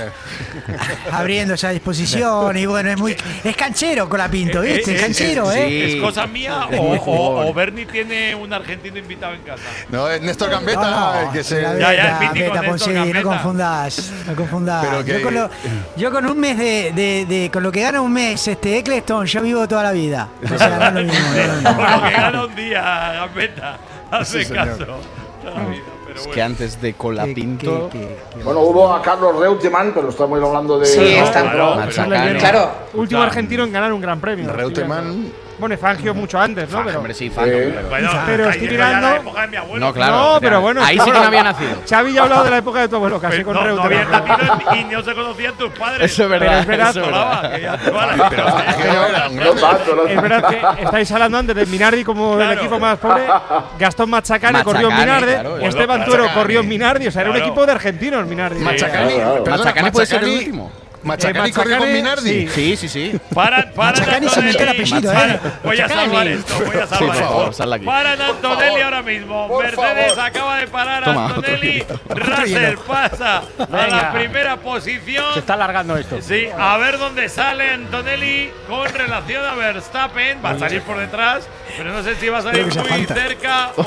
abriendo esa disposición y bueno, es muy es canchero Colapinto, ¿viste? Eh, Es eh, canchero, es, ¿eh? ¿Es cosa mía Es o, muy o, jugón. o Bernie tiene un argentino invitado en casa? No, es Néstor Gambetta, No, el que se. la Ya, ya, Beta, el mítico Beta, Néstor Ponce, Gambetta. no confundas, no confundas. Pero que- Yo, con lo- yo con un mes de, de- de- con lo que gana un mes este Eccleston, yo vivo toda la vida. O sea, no es lo mismo, no es lo mismo. Por lo que gana un día, Gambetta. Hace Sí, señor. caso. Toda la vida, pero Es bueno. que antes de Colapinto. Que- que- que- Bueno, hubo a Carlos Reutemann, pero estamos hablando de. Sí, no, está. Claro, Machacan. Claro. Último Claro. argentino en ganar un gran premio. Reutemann. Bueno, y Fangio mucho antes, ¿no? Ah, Pero, hombre, sí, Fangio, Sí. pero- Bueno, Pero está estoy yendo ya mirando- la época de mi abuelo. No, claro. no, pero bueno. Ahí sí que no había nacido. Xavi ya ha hablado de la época de tu abuelo, casi Pero con no, no había Reutemann. nacido y no se conocían tus padres. Eso es verdad, Pero es verdad. eso es Colaba, verdad. que ya toda la- Pero es que no era un No grande. tanto, no Es verdad que estáis hablando antes de Minardi como Claro. el equipo más pobre. Gastón Machacane corrió en Machacane, Minardi. claro. Esteban Bueno, Tuero Machacane. corrió en Minardi. O sea, era un Claro. equipo de argentinos, Minardi. Machacani, claro, claro. perdona, Machacani puede ser el Machacani- último. Machacani Eh, corrió con Machacane, Minardi. sí. Sí, sí, sí. Paran, paran Machacani se metió el apellido, Para- ¿eh? Voy a Machacani. salvar esto, voy a Sí, salvar por esto. favor, sal aquí. Paran a Antonelli ahora mismo. Por Mercedes favor. acaba de parar a Toma, Antonelli. otro Russell pasa a la Venga. primera posición. Se está alargando esto. Sí, a ver dónde sale Antonelli con relación a Verstappen. Va a salir por detrás, pero no sé si va a salir Creo que se muy falta. cerca o,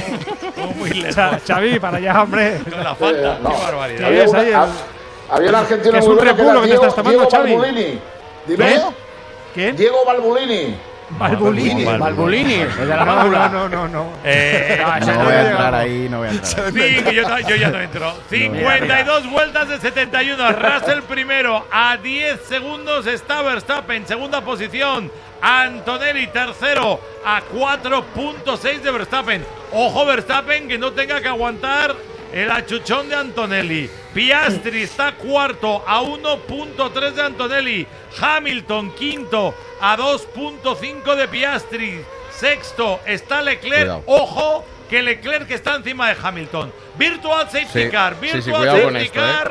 o muy lejos. Cha- Xavi, para allá, hombre. Con la falta, Eh, no. qué barbaridad. ¿Qué es ahí el- Ah, había un argentino Que es muy un bueno Red Bull era lo que te Diego, estás tomando, Diego Xavi. Balbulini. Dime. ¿Quién? ¿Quién? Diego Balbulini. Balbulini. Balbulini, el de la No, válvula. no, no, no. Eh, Ah, ese No no voy a llegamos. entrar ahí, no voy a entrar. Sí, yo, no- yo ya no entro. cincuenta y dos vueltas de setenta y uno. Russell primero. A diez segundos está Verstappen. Segunda posición. Antonelli tercero. A cuatro punto seis de Verstappen. Ojo Verstappen que no tenga que aguantar el achuchón de Antonelli. Piastri está cuarto a uno punto tres de Antonelli. Hamilton quinto a dos punto cinco de Piastri. Sexto está Leclerc. Cuidado. Ojo que Leclerc está encima de Hamilton. Virtual Safety Sí, Car. sí, sí, Virtual cuidado con Safety esto, Car.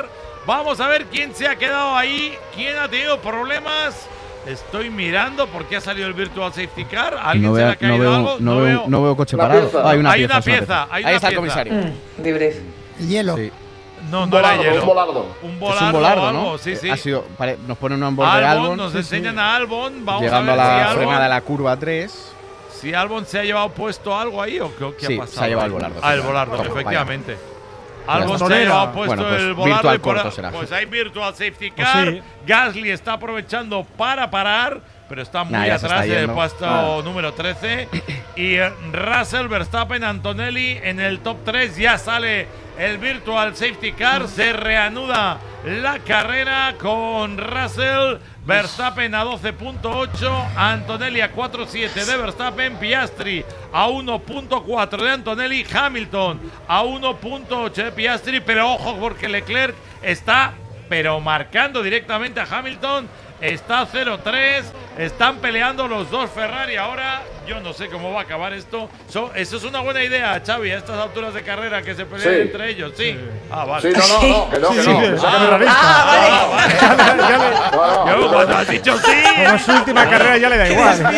Vamos a ver quién se ha quedado ahí, quién ha tenido problemas. Estoy mirando por qué ha salido el Virtual Safety Car. ¿Alguien No se le veo, ha caído no veo, algo? no veo, no veo coche Una parado. pieza. Ah, hay una Hay pieza. una es una pieza, hay Ahí una está el pieza. comisario. Mm, debrief. El hielo. Sí. No, Un no era volardo, hielo. un volardo. Un Es volardo, un volardo, o ¿no? algo, sí, sí. Ha sido, pare- nos ponen un onboard de Albon, Albon. nos Sí, enseñan sí. a Albon. Vamos Llegando a a ver la si Albon, frenada de la curva tres. si Albon se ha llevado puesto algo ahí o qué, qué Sí, ha pasado. se ha llevado ahí. el volardo. Ah, el volardo, Toma, efectivamente. vaya. Albon La se ha llevado tonera. puesto Bueno, pues, el volardo virtual y por- corto será. pues hay Virtual Safety Pues Car. sí. Gasly está aprovechando para parar, pero está muy Nah, ya se atrás está del yendo. puesto Ah. número trece. Y eh, Russell, Verstappen, Antonelli en el top tres. Ya sale el Virtual Safety Car. Se reanuda la carrera con Russell. Verstappen a doce punto ocho, Antonelli a cuatro punto siete de Verstappen, Piastri a uno punto cuatro de Antonelli, Hamilton a uno punto ocho de Piastri, pero ojo porque Leclerc está pero marcando directamente a Hamilton, está cero tres, están peleando los dos Ferrari ahora. Yo no sé cómo va a acabar esto. So, eso es una buena idea, Xavi, a estas alturas de carrera que se peleen Sí. entre ellos. Sí. Ah, vale. Sí, no, no, no, que no, que Sí, no. sí, que sí. saca Ah, terrorista. Ah, vale. Ya le- ya le- No, no, Yo, cuando has dicho sí. como es su última carrera ya le da igual. Lo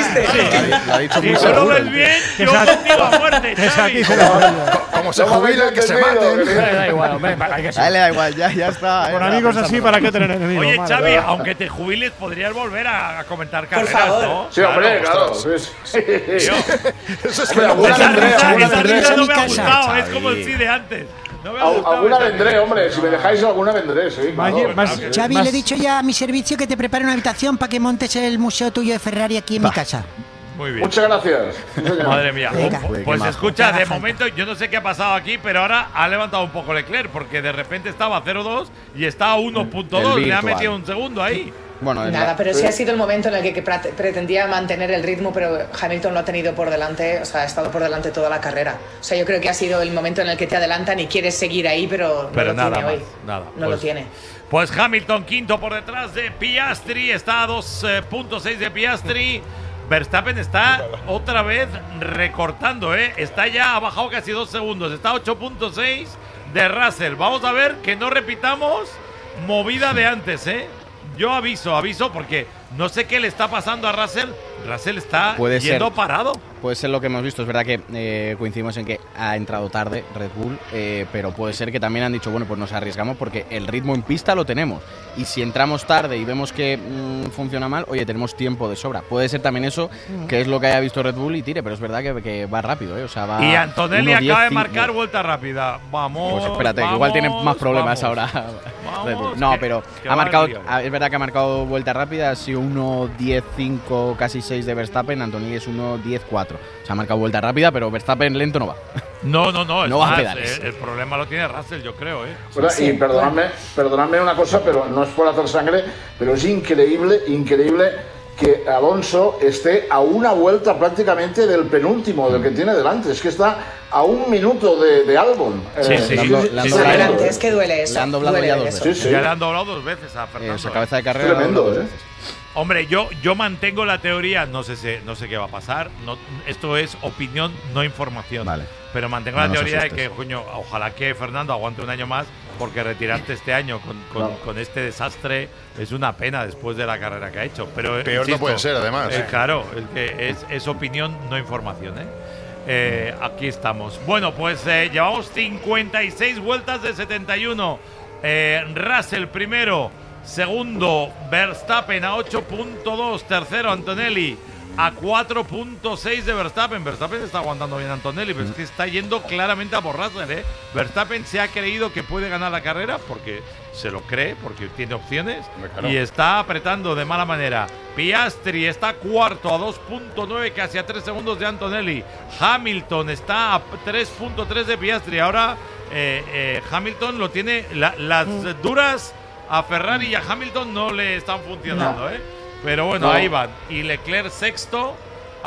ha dicho Si muy tú lo seguro. ves bien, Que yo se ha- contigo a muerte, Que se Xavi. aquí se le Como se No me jubilan, habéis que se entendido, maten. que- Le da igual, hombre, hay que A él le da igual, ya, ya está. Con eh, amigos está así, pensando. ¿para qué tener enemigos? Oye, Madre. Xavi, aunque te jubiles, podrías volver a, a comentar carreras, favor. ¿no? Sí, hombre, claro. ostras. Sí, sí. Tío, Eso es que Hombre, no alguna esa vendré, risa, alguna esa vendré. risa no me ha Xavi. gustado, es como el sí de antes. No me ha Al- gustado Alguna esa vendré, risa. hombre. Si me dejáis alguna vendré, sí. Más- claro. más- Xavi, más- le he dicho ya a mi servicio que te prepare una habitación para que montes el museo tuyo de Ferrari aquí en mi casa. Muy bien. Muchas gracias. Sí, señor. Madre mía. Venga. Pues Qué majo. escucha, Haga de falta. momento yo no sé qué ha pasado aquí, pero ahora ha levantado un poco Leclerc, porque de repente estaba a cero dos y está a uno punto dos. El Le ha virtual. metido un segundo ahí. Bueno, es Nada, la- pero sí ha sido el momento en el que, que prate- pretendía mantener el ritmo, pero Hamilton lo ha tenido por delante, o sea, ha estado por delante toda la carrera. O sea, yo creo que ha sido el momento en el que te adelantan y quieres seguir ahí, pero, Pero no lo nada tiene más, hoy. nada. No Pues- lo tiene. Pues Hamilton quinto por detrás de Piastri, está a dos punto seis de Piastri. Verstappen está otra vez recortando, ¿eh? Está ya, ha bajado casi dos segundos, está a ocho punto seis de Russell. Vamos a ver que no repitamos movida de antes, ¿eh? Yo aviso, aviso, porque no sé qué le está pasando a Russell. Russell está Puede yendo ser. parado. Puede ser lo que hemos visto. Es verdad que eh, coincidimos en que ha entrado tarde Red Bull, eh, pero puede ser que también han dicho, bueno, pues nos arriesgamos porque el ritmo en pista lo tenemos. Y si entramos tarde y vemos que mm, funciona mal, oye, tenemos tiempo de sobra. Puede ser también eso, que es lo que haya visto Red Bull y tire, pero es verdad que, que va rápido, ¿eh? O sea, va Y Antonelli uno diez, acaba de cinco. marcar vuelta rápida. Vamos. Pues espérate, que vamos, igual tiene más problemas vamos. ahora. Vamos, Red Bull. No, que- pero que ha va marcado, lío. es verdad que ha marcado vuelta rápida, ha sido uno diez cinco, casi seis de Verstappen, Antonelli es uno diez cuatro. Se ha marcado vuelta rápida, pero Verstappen lento no va. No, no, no. Es No va a más, pedales. el, el problema lo tiene Russell, yo creo, ¿eh? Bueno, y perdonadme, perdonadme una cosa, pero no es por hacer sangre, pero es increíble, increíble que Alonso esté a una vuelta prácticamente del penúltimo, del que tiene delante. Es que está a un minuto de, de Albon. Sí, Eh, sí. Le han do- le han sí, doblado- Adelante, es que duele eso. Le han doblado duele ya ver dos eso. veces. Sí, sí. Ya le han doblado dos veces a Eh, Fernando. o sea, ¿eh? cabeza de carrera. Tremendo, dos ¿eh? veces. Hombre, yo, yo mantengo la teoría, no sé, si- no sé qué va a pasar. No, esto es opinión, no información. Vale. Pero mantengo No la nos teoría de asustes. que, coño, ojalá que Fernando aguante un año más, porque retirarte este año con, con- No. con este desastre es una pena después de la carrera que ha hecho. Pero, Peor no insisto, puede ser, además. eh, claro, es que es, es opinión, no información, ¿eh? Eh, aquí estamos. Bueno, pues eh, llevamos cincuenta y seis vueltas de setenta y uno. Eh, Russell primero, segundo Verstappen a ocho punto dos, tercero Antonelli a cuatro punto seis de Verstappen. Verstappen está aguantando bien a Antonelli, pero es que está yendo claramente a por Russell, ¿eh? Verstappen se ha creído que puede ganar la carrera porque se lo cree, porque tiene opciones Claro. y está apretando de mala manera. Piastri está cuarto a dos punto nueve, casi a tres segundos de Antonelli. Hamilton está a tres punto tres de Piastri. Ahora eh, eh, Hamilton lo tiene, la- las duras a Ferrari y a Hamilton no le están funcionando, No. ¿eh? Pero bueno, No. ahí van. Y Leclerc sexto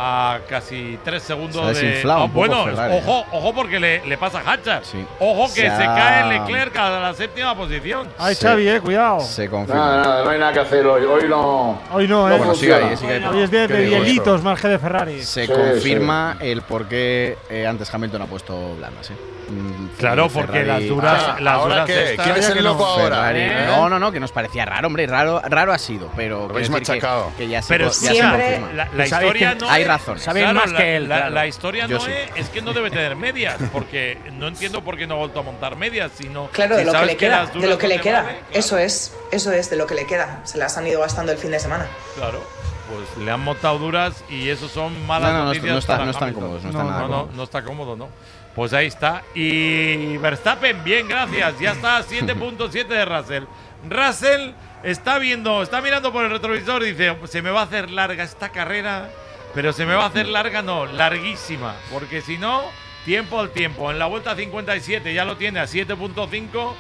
a casi tres segundos Se ha de. desinflado Ah, un poco bueno, Ferrari, ¿eh? ojo, ojo porque le, le pasa a Hatchard. Sí. Ojo que Se se, ha- cae Leclerc a la séptima posición. Ay, Sí. Xavi, eh, cuidado. Se confirma. Nada, nada, no hay nada que hacer hoy. Hoy no. Hoy no, eh. No Bueno, sigue funciona. ahí, sigue ahí. Hoy es día Qué de digo esto. hielitos más que de Ferrari. Se Sí, confirma el por qué eh, antes Hamilton ha puesto blandas, ¿eh? Claro, porque las duras, Ah, las ¿ahora duras qué? estas- ¿Quién es el loco ahora? Ferrari. ¿Eh? No, no, no, que nos parecía raro, hombre. Raro, raro ha sido, pero. Lo habéis quiero decir machacado. Que, que ya se, Pero ya se siempre confirma. la, la historia no hay es- razones. Saben Claro, más la, que él, la- claro. la historia Yo no sí. es, es que no debe tener medias, porque no entiendo por qué no ha vuelto a montar medias, sino Claro, si de lo que sabes le queda, las duras de lo que no le te queda. vale, claro. Eso es, eso es de lo que le queda. Se las han ido gastando el fin de semana. Claro, pues le han montado duras y eso son malas No, no, no, noticias. no está- para no están Hamilton. cómodos, no están no, nada no, no, cómodos. no está cómodo, ¿no? Pues ahí está. Y Verstappen, bien, gracias. Ya está a siete punto siete de Russell. Russell está viendo, está mirando por el retrovisor y dice, se me va a hacer larga esta carrera, pero se me va a hacer larga, no, larguísima, porque si no, tiempo al tiempo. En la vuelta cincuenta y siete ya lo tiene a siete punto cinco.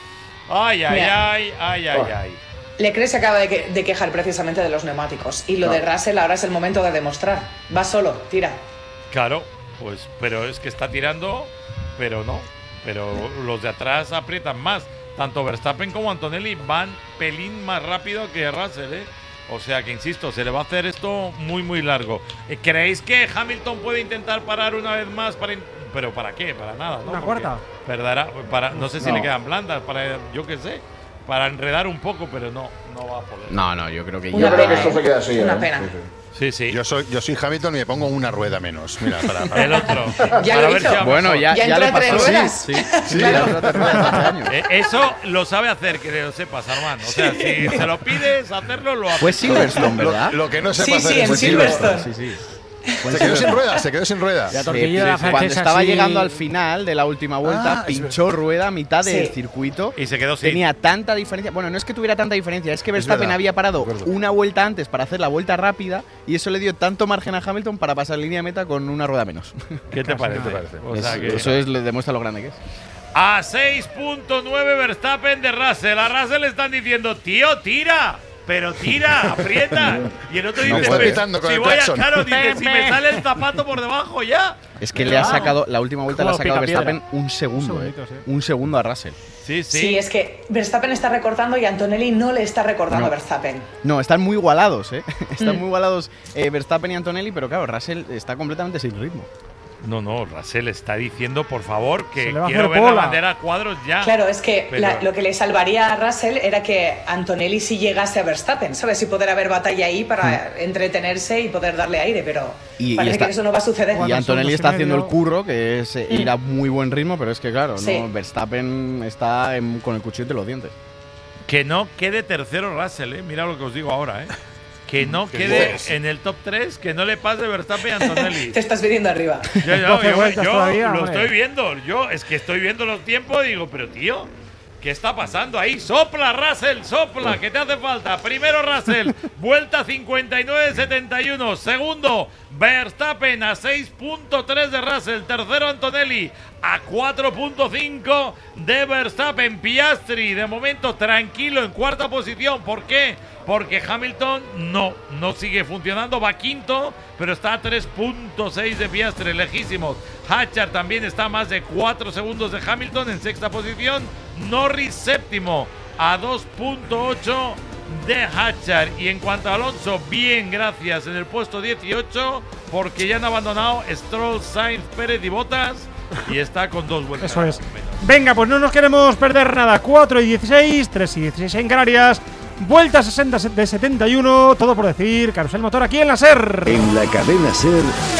Ay, ay, Mira. ay, ay, ay, ay. Leclerc se acaba de, que- de quejar precisamente de los neumáticos. Y lo de Russell ahora es el momento de demostrar. Va solo, tira. Claro, pues, pero es que está tirando, pero no. Pero los de atrás aprietan más. Tanto Verstappen como Antonelli van pelín más rápido que Russell, ¿eh? O sea que, insisto, se le va a hacer esto muy, muy largo. Eh, ¿Creéis que Hamilton puede intentar parar una vez más? Para in- ¿Pero para qué? Para nada, ¿no? ¿Una Porque cuarta? perderá- para, no sé si No. le quedan blandas, para, yo qué sé, para enredar un poco, pero no, no va a poder. No, no, yo creo que Una Yo ya. creo que pena, esto ¿eh? se queda así. Una ¿eh? pena. Sí, sí. Sí, sí. Yo soy, yo soy Hamilton y me pongo una rueda menos. Mira, para, para. El otro. Ya Para lo ver hizo. si va Bueno, mejor. ya, ¿Ya ya le entró a tres pasó. ruedas? Sí, sí, sí, Claro. ya entró a tres ruedas hace años. Eh, Eso lo sabe hacer, que lo sepas, Armando. O sea, si se lo pides hacerlo, lo hace. Fue Silverstone, Lo, ¿verdad? lo que no sepa Sí, hacer sí, es en Silverstone. Sí, sí. Se quedó sin ruedas, se quedó sin ruedas. Ya Sí, tortillero de la sí, sí. Cuando francesa estaba así- llegando al final de la última vuelta, Ah, es pinchó rueda a mitad del Sí. circuito. Y se quedó sin. Tenía tanta diferencia. Bueno, no es que tuviera tanta diferencia, es que Verstappen verdad, había parado de acuerdo. una vuelta antes para hacer la vuelta rápida y eso le dio tanto margen a Hamilton para pasar línea de meta con una rueda menos. ¿Qué te parece? te parece? O sea Es- que- Eso es, le demuestra lo grande que es. A seis punto nueve Verstappen de Russell. A Russell le están diciendo, tío, tira. Pero tira, aprieta. Y el otro No dice, puede. "Pues, Pitando con si el voy a claxon". claro, dice, si me sale el zapato por debajo ya. Es que le ha sacado, la última vuelta le ha Como sacado a picapiedra. Verstappen un segundo, Un eh. segundito, sí. Un segundo a Russell. Sí, sí. Sí, es que Verstappen está recortando y Antonelli no le está recortando No. a Verstappen. No, están muy igualados, ¿eh? Están Mm. muy igualados eh, Verstappen y Antonelli, pero claro, Russell está completamente sin ritmo. No, no, Russell está diciendo, por favor, que Se le va a quiero hacer ver bola. la bandera a cuadros ya. Claro, es que Pero- la- lo que le salvaría a Russell era que Antonelli sí llegase a Verstappen, ¿sabes? Y poder haber batalla ahí para entretenerse y poder darle aire, pero Y- y parece está- que eso no va a suceder. Y Cuatro Antonelli segundos y está haciendo el medio. curro, que es eh, ir a muy buen ritmo, pero es que claro, Sí. ¿no? Verstappen está en- con el cuchillo de los dientes. Que no quede tercero Russell, ¿eh? Mira lo que os digo ahora, ¿eh? Que no ¿Qué quede dices? en el top tres, que no le pase Verstappen y Antonelli. Te estás viniendo arriba. Yo, yo, doce yo- vueltas yo todavía, lo hombre. estoy viendo. Yo es que estoy viendo los tiempos y digo, pero tío, ¿qué está pasando ahí? Sopla, Russell, sopla, que te hace falta. Primero Russell, vuelta cincuenta y nueve setenta y uno. Segundo, Verstappen a seis punto tres de Russell. Tercero, Antonelli a cuatro punto cinco de Verstappen. Piastri, de momento tranquilo en cuarta posición. ¿Por qué? Porque Hamilton no, no sigue funcionando. Va quinto, pero está a tres punto seis de Piastri, lejísimos. Hatcher también está a más de cuatro segundos de Hamilton en sexta posición. Norris séptimo a dos punto ocho de Hatcher. Y en cuanto a Alonso, bien, gracias, en el puesto dieciocho, porque ya han abandonado Stroll, Sainz, Pérez y Bottas. Y está con dos vueltas. Eso es. Venga, pues no nos queremos perder nada. cuatro y dieciséis, tres y dieciséis en Canarias. Vuelta sesenta de setenta y uno. Todo por decir. Carrusel Motor aquí en la SER. En la cadena SER,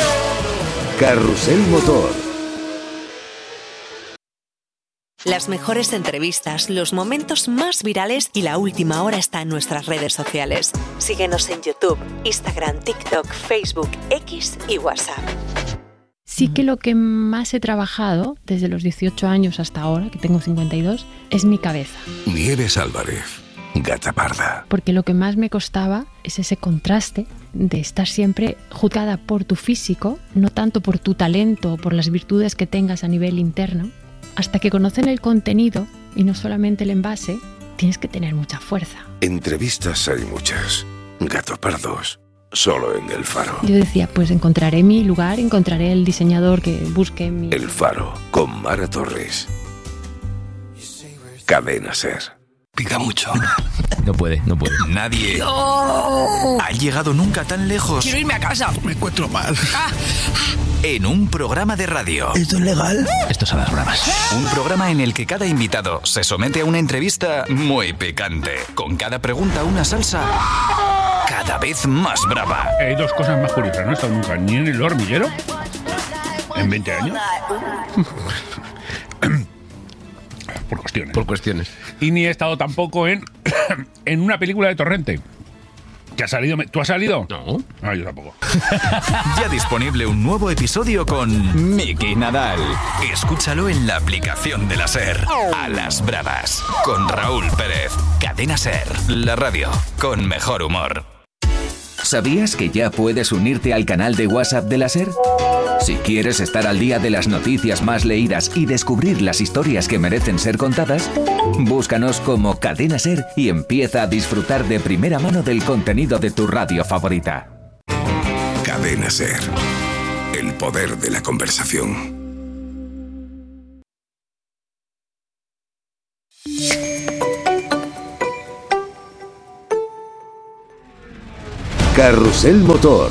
Carrusel Motor. Las mejores entrevistas, los momentos más virales y la última hora está en nuestras redes sociales. Síguenos en YouTube, Instagram, TikTok, Facebook, X y WhatsApp. Sí que lo que más he trabajado desde los dieciocho años hasta ahora, que tengo cincuenta y dos, es mi cabeza. Nieves Álvarez, Gata Parda. Porque lo que más me costaba es ese contraste de estar siempre juzgada por tu físico, no tanto por tu talento o por las virtudes que tengas a nivel interno. Hasta que conocen el contenido y no solamente el envase, tienes que tener mucha fuerza. Entrevistas hay muchas. Gato Pardos, solo en El Faro. Yo decía, pues encontraré mi lugar, encontraré el diseñador que busque mi... El Faro, con Mara Torres. Cadena SER. Pica mucho. No puede, no puede. Nadie ¡No! ha llegado nunca tan lejos. Quiero irme a casa. Me encuentro mal. En un programa de radio. ¿Esto es legal? Esto es a las bravas. Un programa en el que cada invitado se somete a una entrevista muy picante. Con cada pregunta una salsa cada vez más brava. Hay dos cosas más curiosas. No he estado nunca ni en el hormiguero en veinte años. Por cuestiones. Por cuestiones. Y ni he estado tampoco en, en una película de Torrente. ¿Que ha salido? ¿Tú has salido? No. No, yo tampoco. Ya disponible un nuevo episodio con Miki Nadal. Escúchalo en la aplicación de la SER. A las bravas. Con Raúl Pérez. Cadena SER. La radio con mejor humor. ¿Sabías que ya puedes unirte al canal de WhatsApp de la SER? Si quieres estar al día de las noticias más leídas y descubrir las historias que merecen ser contadas, búscanos como Cadena SER y empieza a disfrutar de primera mano del contenido de tu radio favorita. Cadena SER. El poder de la conversación. Carrusel Motor.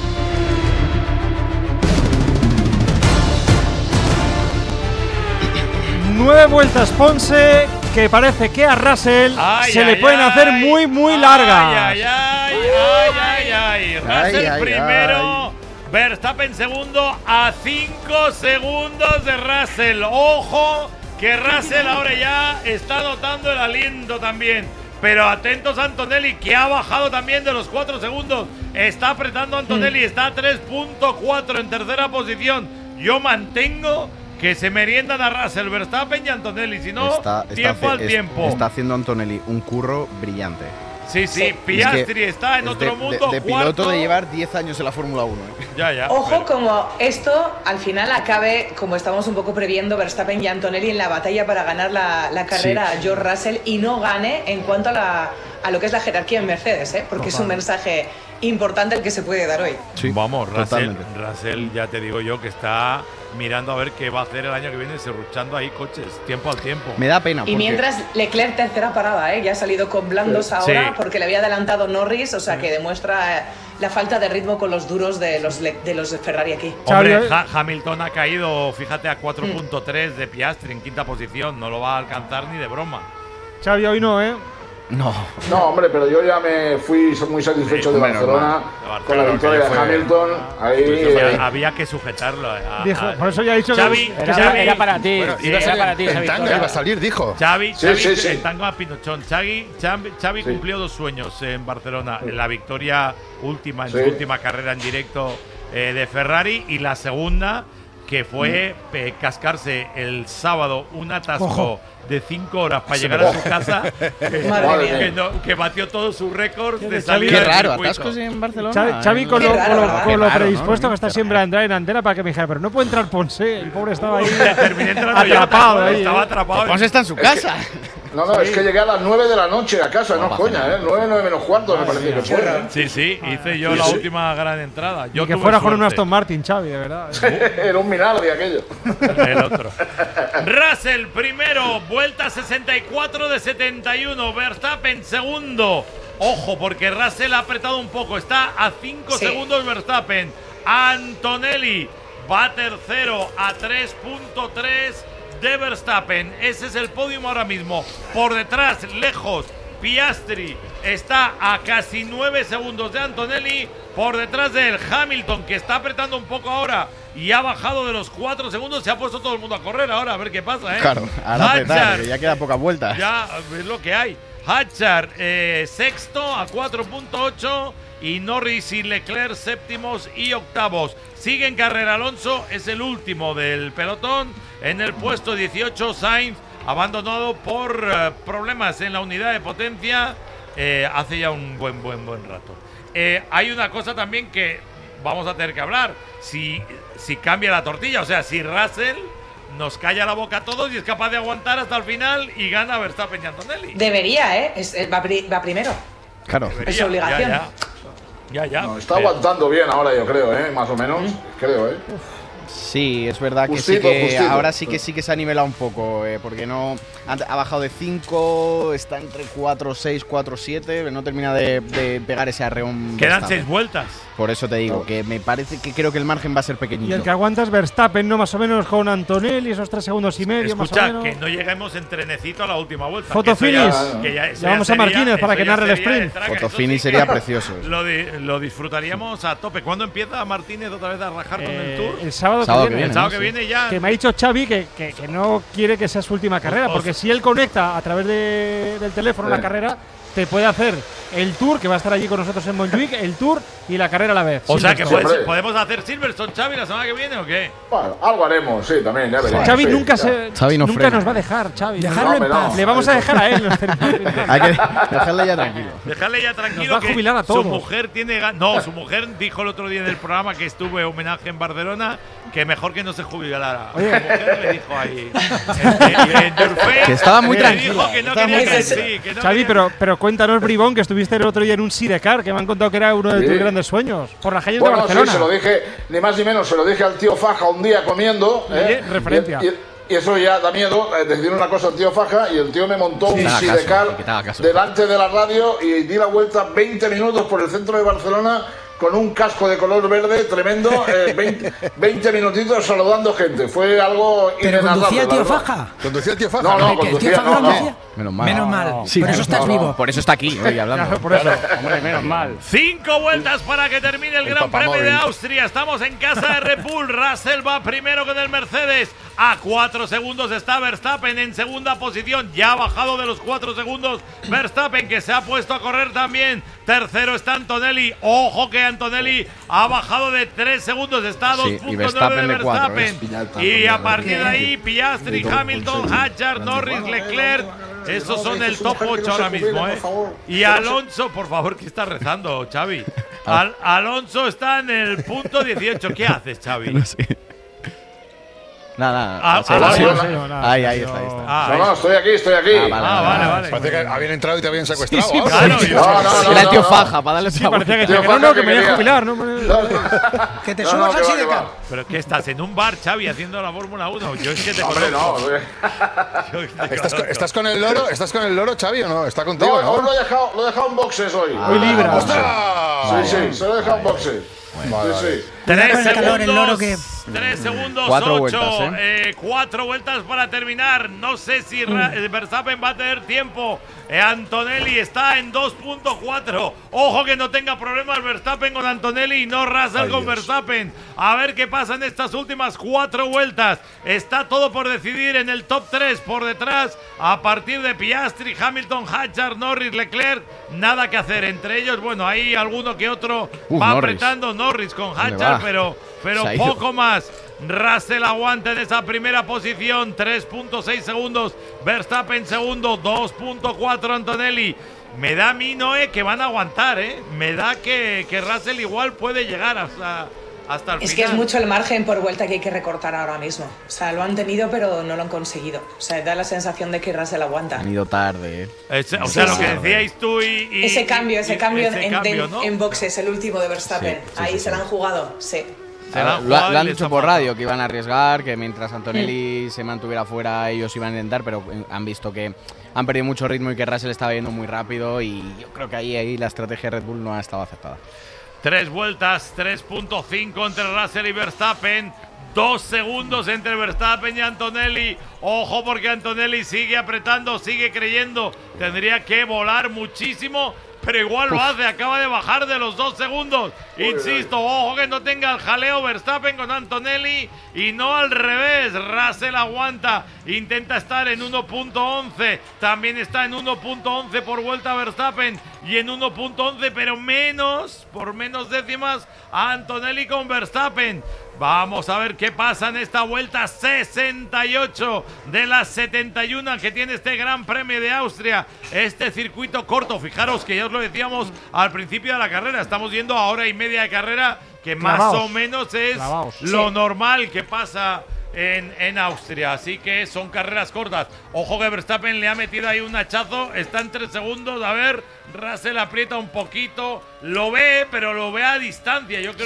Nueve vueltas Ponce, que parece que a Russell Ay, se ay, le pueden ay. hacer muy, muy largas. Ay, ay, ay, ay, ay, ay. Russell Ay, ay, primero, Verstappen segundo, a cinco segundos de Russell. Ojo, que Russell ahora ya está notando el aliento también. Pero atentos a Antonelli, que ha bajado también de los cuatro segundos. Está apretando a Antonelli, está a tres punto cuatro en tercera posición. Yo mantengo que se meriendan a Russell, Verstappen y Antonelli. Si no, Está- está tiempo haci- al es- tiempo. Está haciendo Antonelli un curro brillante. Sí, sí, Piastri Es que está en es otro de, mundo. De, de cuarto. piloto de llevar diez años en la Fórmula uno. ¿eh? Ya, ya. Ojo, como esto al final acabe, como estamos un poco previendo, Verstappen y Antonelli en la batalla para ganar la, la carrera Sí. a George Russell y no gane en cuanto a, la, a lo que es la jerarquía en Mercedes, ¿eh? Porque es un mensaje importante el que se puede dar hoy. Vamos, Russell, totalmente. Russell, ya te digo yo que está mirando a ver qué va a hacer el año que viene, serruchando ahí coches, tiempo al tiempo. Me da pena. Y mientras Leclerc tercera parada, ¿eh? Ya ha salido con blandos Sí. ahora Sí. porque le había adelantado Norris, o sea que demuestra eh, la falta de ritmo con los duros de los, Le- de los de Ferrari aquí. Hombre, Ha- Hamilton ha caído, fíjate, a Mm. cuatro punto tres de Piastri en quinta posición. No lo va a alcanzar ni de broma. Xavi, hoy no, ¿eh? No. No, hombre, pero yo ya me fui muy satisfecho Sí, de, menos Barcelona, mal. De Barcelona, con la victoria que de fue- Hamilton. Ahí, Pues, eh, había, había que sujetarlo. a- Dijo- a- por eso ya he dicho que- Xavi, Era- Xavi- era para ti, Bueno, iba a ser sí, para ti, en esa tanga victoria. iba a salir, dijo. Xavi, Sí, Xavi sí, sí. en tango a Pinochón. Xavi, Xavi, Xavi Sí. cumplió dos sueños en Barcelona. La victoria última, en Sí. su última carrera en directo eh, de Ferrari, y la segunda, que fue eh, cascarse el sábado un atasco Ojo. de cinco horas para Sí, llegar a ojo. su casa, que, Madre mía. que no- que batió todos sus récords de Xavi- salida Qué del raro, circuito. atascos en Barcelona. Xavi, Xavi con, Qué lo, raro, con lo- ¿verdad? con Qué lo raro, predispuesto ¿no? que está siempre a entrar en antena para que me dijera, pero no puede entrar Ponce, el pobre estaba ahí Terminé entrando yo, atrapado ahí. estaba ¿eh? atrapado. Ponce está en su casa. no, no, es que llegué a las nueve de la noche a casa, no, pasa coña, nada. ¿eh? nueve, nueve menos cuarto me parece que fue. ¿eh? Sí, sí, hice yo Sí, la sí. última gran entrada. Yo Y que tuve fuera con un suerte. Aston Martin, Xavi, de verdad. ¿eh? Era un Minardi aquello. El otro. Russell primero, vuelta sesenta y cuatro de setenta y uno. Verstappen segundo. Ojo, porque Russell ha apretado un poco. Está a cinco Sí. segundos Verstappen. Antonelli va tercero a tres punto tres de Verstappen. Ese es el podium ahora mismo. Por detrás, lejos, Piastri está a casi nueve segundos de Antonelli. Por detrás de él, Hamilton, que está apretando un poco ahora y ha bajado de los cuatro segundos. Se ha puesto todo el mundo a correr ahora, a ver qué pasa, ¿eh? Claro, ahora apretar, Hadjar, que ya queda pocas vueltas. ya es lo que hay. Hadjar eh, sexto a cuatro punto ocho y Norris y Leclerc séptimos y octavos. Sigue en carrera Alonso, es el último del pelotón. En el puesto dieciocho, Sainz, abandonado por eh, problemas en la unidad de potencia eh, hace ya un buen, buen, buen rato. Eh, hay una cosa también que vamos a tener que hablar. Si, si cambia la tortilla, o sea, si Russell nos calla la boca a todos y es capaz de aguantar hasta el final y gana Verstappen y Antonelli. Debería, ¿eh? Es- es- va, pri- va primero. Claro. Debería, Es obligación. Ya, ya. Ya, ya. No, está Pero- aguantando bien ahora, yo creo, ¿eh? Más o menos, creo, ¿eh? Sí, es verdad que Justito, sí que justito. ahora sí que sí que se ha nivelado un poco, eh, porque no ha, ha bajado de cinco, está entre cuatro seis, cuatro siete, no termina de, de pegar ese arreón. Quedan Verstappen. seis vueltas. Por eso te digo que me parece que creo que el margen va a ser pequeñito. Y el que aguanta es Verstappen, ¿no? Más o menos con Antonelli, esos tres segundos y medio, Escucha, más o menos. que no lleguemos en trenecito a la última vuelta. Foto que eso ya- finish. que ya- eso Llamamos ya a Martínez sería- para eso que ya narre el sería de sprint. traca, Foto eso finish sí sería que precioso. Lo, di- lo disfrutaríamos a tope. ¿Cuándo empieza Martínez otra vez a rajar con el Eh, tour? el sábado, Sábado que que viene. El sábado ¿no? que Sí. viene ya. Que me ha dicho Xavi que, que, que no quiere que sea su última carrera, os- porque si él conecta a través de- del teléfono la Sí. carrera, te puede hacer el tour, que va a estar allí con nosotros en Montjuic, el tour y la carrera a la vez. O sea que Silverstone. puede- hombre. podemos hacer Silverstone, Xavi, la semana que viene o qué? Bueno, algo haremos, sí, también, ya veremos. Xavi sí, nunca, ya. se, Xavi no nunca frena. nos va a dejar, Xavi. Dejarlo No, en hombre, paz. no. Le vamos a dejar a él. los ceremoniales. Hay que dejarle ya tranquilo. Dejarle ya tranquilo Nos va a que jubilar a su todos. mujer tiene gan- no, su mujer dijo el otro día en el programa que estuve homenaje en Barcelona que mejor que no se jubilara. Oye. Su mujer le dijo ahí en, en- en Durfé, Que estaba muy le tranquila, dijo que no estaba quería muy que, tranquila. sí, que no Xavi, quería- pero, pero cuéntanos, Bribón, que estuviste el otro día en un sidecar, que me han contado que era uno de Sí. tus grandes sueños, por las calles Bueno, de Barcelona. sí, se lo dije, ni más ni menos, se lo dije al tío Faja un día comiendo. ¿eh? Y referencia. Y, y- y eso ya da miedo, eh, decir una cosa al tío Faja, y el tío me montó Sí. un Que te haga caso, sidecar que te haga caso. delante de la radio y di la vuelta veinte minutos por el centro de Barcelona con un casco de color verde tremendo, eh, veinte, veinte minutitos saludando gente. Fue algo Pero inenarrable, conducía el la tío verdad. Faja. ¿Conducía el tío Faja? No, no, ¿Que el tío conducía, Faja no, conducía? no. Menos mal. Menos mal. Sí, Por eso no, estás no, vivo. Por eso está aquí hoy hablando. Por eso. Hombre, menos mal. Cinco vueltas para que termine el, El Gran Premio papamóvil. de Austria. Estamos en casa de Red Bull. Russell va primero con el Mercedes. A cuatro segundos está Verstappen en segunda posición. Ya ha bajado de los cuatro segundos Verstappen, que se ha puesto a correr también. Tercero está Antonelli. Ojo que Antonelli ha bajado de tres segundos. Está a dos Sí, y pues punto nueve Verstappen de de cuatro, Verstappen. Y a partir de ahí, Piastri, Hamilton, Hadjar, Norris, Leclerc. Esos son el top ocho ahora mismo, ¿eh? Y Alonso, por favor, ¿qué está rezando, Xavi? Al- Alonso está en el punto dieciocho. ¿Qué haces, Xavi? No sé. Nada, Ah, nada. ah, Sí, vale, sí, vale, sí. vale. Ahí, ahí está, ahí está. Ah, No, no, estoy aquí, estoy aquí. Ah, vale, Ah, vale, vale. Parece que habían entrado y te habían secuestrado. Sí, sí, ¿o algo? Claro, yo- No, no, no, Era el tío no, no. Faja para darle Sí, esa parecía que, Tío decía que no, Faja no, que que me voy a quería. jubilar. No, Que te No, subas no, al que va, que sidecar. va. ¿Pero qué estás? ¿En un bar, Xavi, haciendo la Fórmula uno? Yo es que te Hombre, no. conozco. hombre. Yo es que te ¿Estás, con- conozco. ¿Estás con el loro? ¿Estás con el loro, Xavi, o no? ¿Está contigo, No, hoy lo no? he dejado, lo he dejado en boxes hoy. Hoy libra. Sí, sí, se lo he dejado en boxes. Vale, Sí, sí. Tres Con el calor, el loro segundos. que- Tres segundos, Cuatro ocho. vueltas, eh, cuatro vueltas para terminar. No sé si Ra- eh, Verstappen va a tener tiempo. Eh, Antonelli está en dos punto cuatro. Ojo que no tenga problemas Verstappen con Antonelli y no Russell Ay, con Dios. Verstappen. A ver qué pasa en estas últimas cuatro vueltas. Está todo por decidir en el top tres. Por detrás, a partir de Piastri, Hamilton, Hadjar, Norris, Leclerc. Nada que hacer. Entre ellos, bueno, hay alguno que otro Uh, va Norris. apretando. Norris con ¿Dónde Hadjar, va? pero, pero Se ha ido. poco más. Russell aguanta en esa primera posición, tres punto seis segundos. Verstappen segundo, dos punto cuatro Antonelli. Me da a mí, Noé, que van a aguantar, ¿eh? Me da que, que Russell igual puede llegar hasta, hasta el Es final. que es mucho el margen por vuelta que hay que recortar ahora mismo. O sea, lo han tenido, pero no lo han conseguido. O sea, da la sensación de que Russell aguanta. Han ido tarde, eh. Ese- o sea, Sí, lo sí. que decíais tú y. y- Ese cambio, y- ese y- cambio, ese en, cambio, en- ¿no? en boxes, el último de Verstappen. Sí, sí, Ahí sí, se sí. la han jugado, sí. Se la han Lo, jugado lo y han les dicho ha por faltado. radio que iban a arriesgar, que mientras Antonelli se mantuviera fuera ellos iban a intentar, pero eh, han visto que han perdido mucho ritmo y que Russell estaba yendo muy rápido y yo creo que ahí, ahí la estrategia de Red Bull no ha estado acertada. Tres vueltas, tres punto cinco entre Russell y Verstappen. Dos segundos entre Verstappen y Antonelli. Ojo porque Antonelli sigue apretando, sigue creyendo. Tendría que volar muchísimo, pero igual lo hace. Acaba de bajar de los dos segundos. Insisto, ojo que no tenga el jaleo Verstappen con Antonelli y no al revés. Russell aguanta, intenta estar en uno punto once. También está en uno punto once por vuelta Verstappen y en uno punto once, pero menos, por menos décimas, a Antonelli con Verstappen. Vamos a ver qué pasa en esta vuelta sesenta y ocho de las setenta y uno que tiene este Gran Premio de Austria. Este circuito corto, fijaros que ya os lo decíamos al principio de la carrera, estamos yendo a hora y media de carrera, que más Clavaos. o menos es Clavaos. lo Sí. normal que pasa en, en Austria. Así que son carreras cortas. Ojo que Verstappen le ha metido ahí un hachazo, está en tres segundos, a ver, Russell aprieta un poquito, lo ve, pero lo ve a distancia. Yo creo Sí.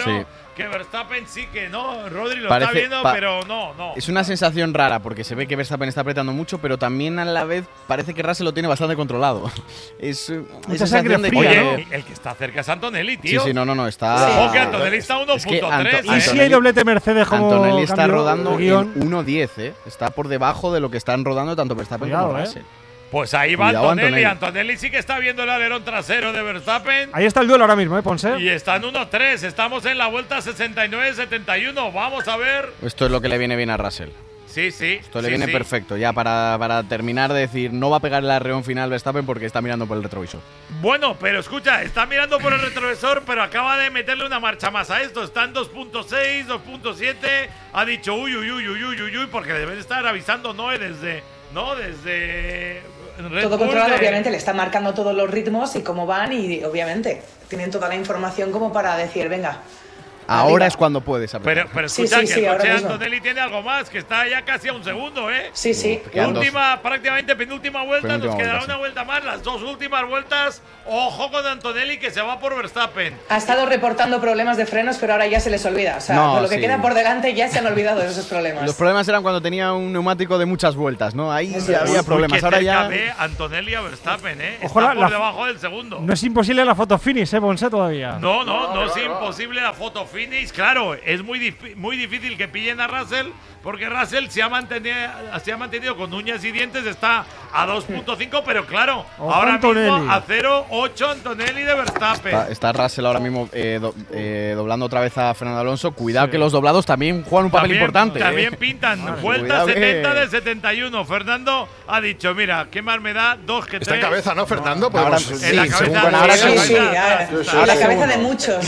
que Verstappen sí que no. Rodri lo Parece- está viendo, pa- pero no, no. Es una sensación rara porque se ve que Verstappen está apretando mucho, pero también a la vez parece que Russell lo tiene bastante controlado. Es eh, Mucha esa sangre sensación de fría, que- ¿no? Oye, el que está cerca es Antonelli, Sí, tío. sí, no, no, no, está. Ojo que Antonelli está uno Es que punto Anto- tres. Y si hay doblete Mercedes como Antonelli está cambio rodando de guión. en uno diez, ¿eh? Está por debajo de lo que están rodando tanto Verstappen Cuidado, como ¿eh? Russell. Pues ahí va Cuidado, Antonelli. Antonelli. Antonelli sí que está viendo el alerón trasero de Verstappen. Ahí está el duelo ahora mismo, ¿eh, Ponce? Y está en uno tres. Estamos en la vuelta sesenta y nueve setenta y uno. Vamos a ver. Esto es lo que le viene bien a Russell. Sí, sí. Esto le sí, viene sí. perfecto, ya para, para terminar de decir, no va a pegar el arreón final Verstappen porque está mirando por el retrovisor. Bueno, pero escucha, está mirando por el retrovisor, pero acaba de meterle una marcha más a esto. Está en dos punto seis, dos punto siete. Ha dicho uy, uy, uy, uy, uy, uy, uy, porque debe de estar avisando Noé desde. No, desde. Red Todo Bull controlado, de- obviamente, le está marcando todos los ritmos y cómo van y obviamente tienen toda la información como para decir, venga. Ahora es cuando puedes apretar. Pero, pero Sí, escucha sí, que sí, el ahora coche de mismo. Antonelli tiene algo más, que está ya casi a un segundo, ¿eh? Sí, sí. quedan dos. Última, prácticamente penúltima vuelta, Penúltima nos quedará vuelta, una vuelta más, las dos últimas vueltas. Ojo con Antonelli que se va por Verstappen. Ha estado reportando problemas de frenos, pero ahora ya se les olvida. O sea, No, con lo que sí. queda por delante ya se han olvidado de esos problemas. Los problemas eran cuando tenía un neumático de muchas vueltas, ¿no? Ahí sí Uy, había uy, problemas. qué Ahora cerca ya. ve Antonelli a Verstappen, ¿eh? Ojo, Está la- por la- debajo del segundo. No es imposible la foto finish, ¿eh, Ponce, todavía? No, no, no, No, es no, no. imposible la foto finish. Claro, es muy, dif- muy difícil que pillen a Russell porque Russell se ha, mantenido, se ha mantenido con uñas y dientes, está a dos punto cinco, pero claro, Ojo, ahora Antonelli. mismo a cero punto ocho Antonelli de Verstappen. Está, está Russell ahora mismo eh, do- eh, doblando otra vez a Fernando Alonso. Cuidado que los doblados también juegan un papel También- importante. También ¿eh? pintan. Madre, Vuelta cuidado que- setenta de setenta y uno. Fernando ha dicho, mira, qué más me da dos que Está en tres. cabeza, ¿no, Fernando? Ahora- Podemos- sí, En la cabeza, según- de- bueno, ahora en la sí, cabeza sí, de ahora- atrás. sí, sí. la Ahora cabeza segundo. de muchos.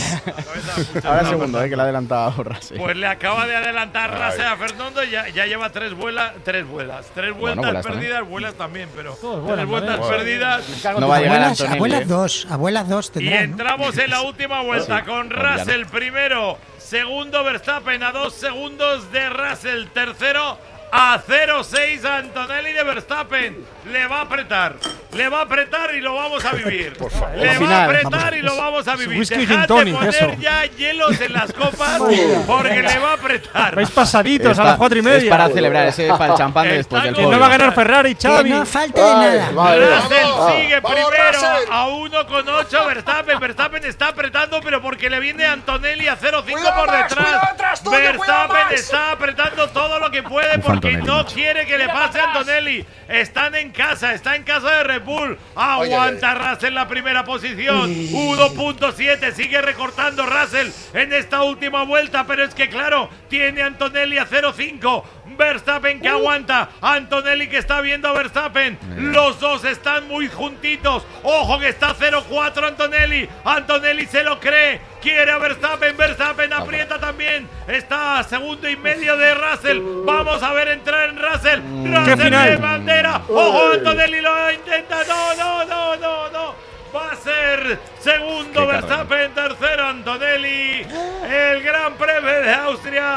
Ahora segundo, eh, que le ha adelantado Russell. Pues le acaba de adelantar Russell a Fernando y ya, ya lleva tres vuelas, tres vuelas, tres vueltas vuelas perdidas, también. vuelas también, pero Todas tres buenas, vueltas madre. perdidas. No va a llegar Abuelas, Antonelli. abuelas ¿eh? dos, abuelas dos Y tendrán, ¿no? entramos en la última vuelta Sí. con Pues ya no. Russell primero, segundo Verstappen a dos segundos de Russell, tercero a cero punto seis Antonelli de Verstappen. Le va a apretar, le va a apretar y lo vamos a vivir. Por favor. Le Al va final, a apretar vamos, y lo es- vamos a es vivir. whisky Dejad gin tonic, de poner eso. ya hielos en las copas porque le va a apretar. Vais pasaditos a Está- las cuatro y media. Es para celebrar, ese es para el champán de Está después del con- Que no podio. va a ganar Ferrari, Que Xavi. no falte de nada. Russell Vamos, sigue vamos, primero Russell. a uno con ocho. Verstappen, Verstappen está apretando, pero porque le viene Antonelli a cero punto cinco Cuidado, por Max, detrás. cuidado detrás tuyo, cuidado, Verstappen Max. está apretando todo lo que puede Uf, porque Antonelli, no macho. quiere que le pase a Antonelli. Están en casa, está en casa de Red Bull. Ay, Aguanta Russell en la primera posición. uno punto siete, sigue recortando Russell en esta última vuelta, pero es que claro, tiene Antonelli a cero punto cinco. Verstappen que aguanta, Antonelli que está viendo a Verstappen. Los dos están muy juntitos. Ojo que está cero punto cuatro Antonelli. Antonelli se lo cree. Quiere a Verstappen. Verstappen aprieta también. Está a segundo y medio de Russell. Vamos a ver entrar en Russell. Russell final! de bandera. Ojo, Antonelli lo intenta. No, no, no, no, no. Va a ser segundo Qué Verstappen, tercero Antonelli. El Gran Premio de Austria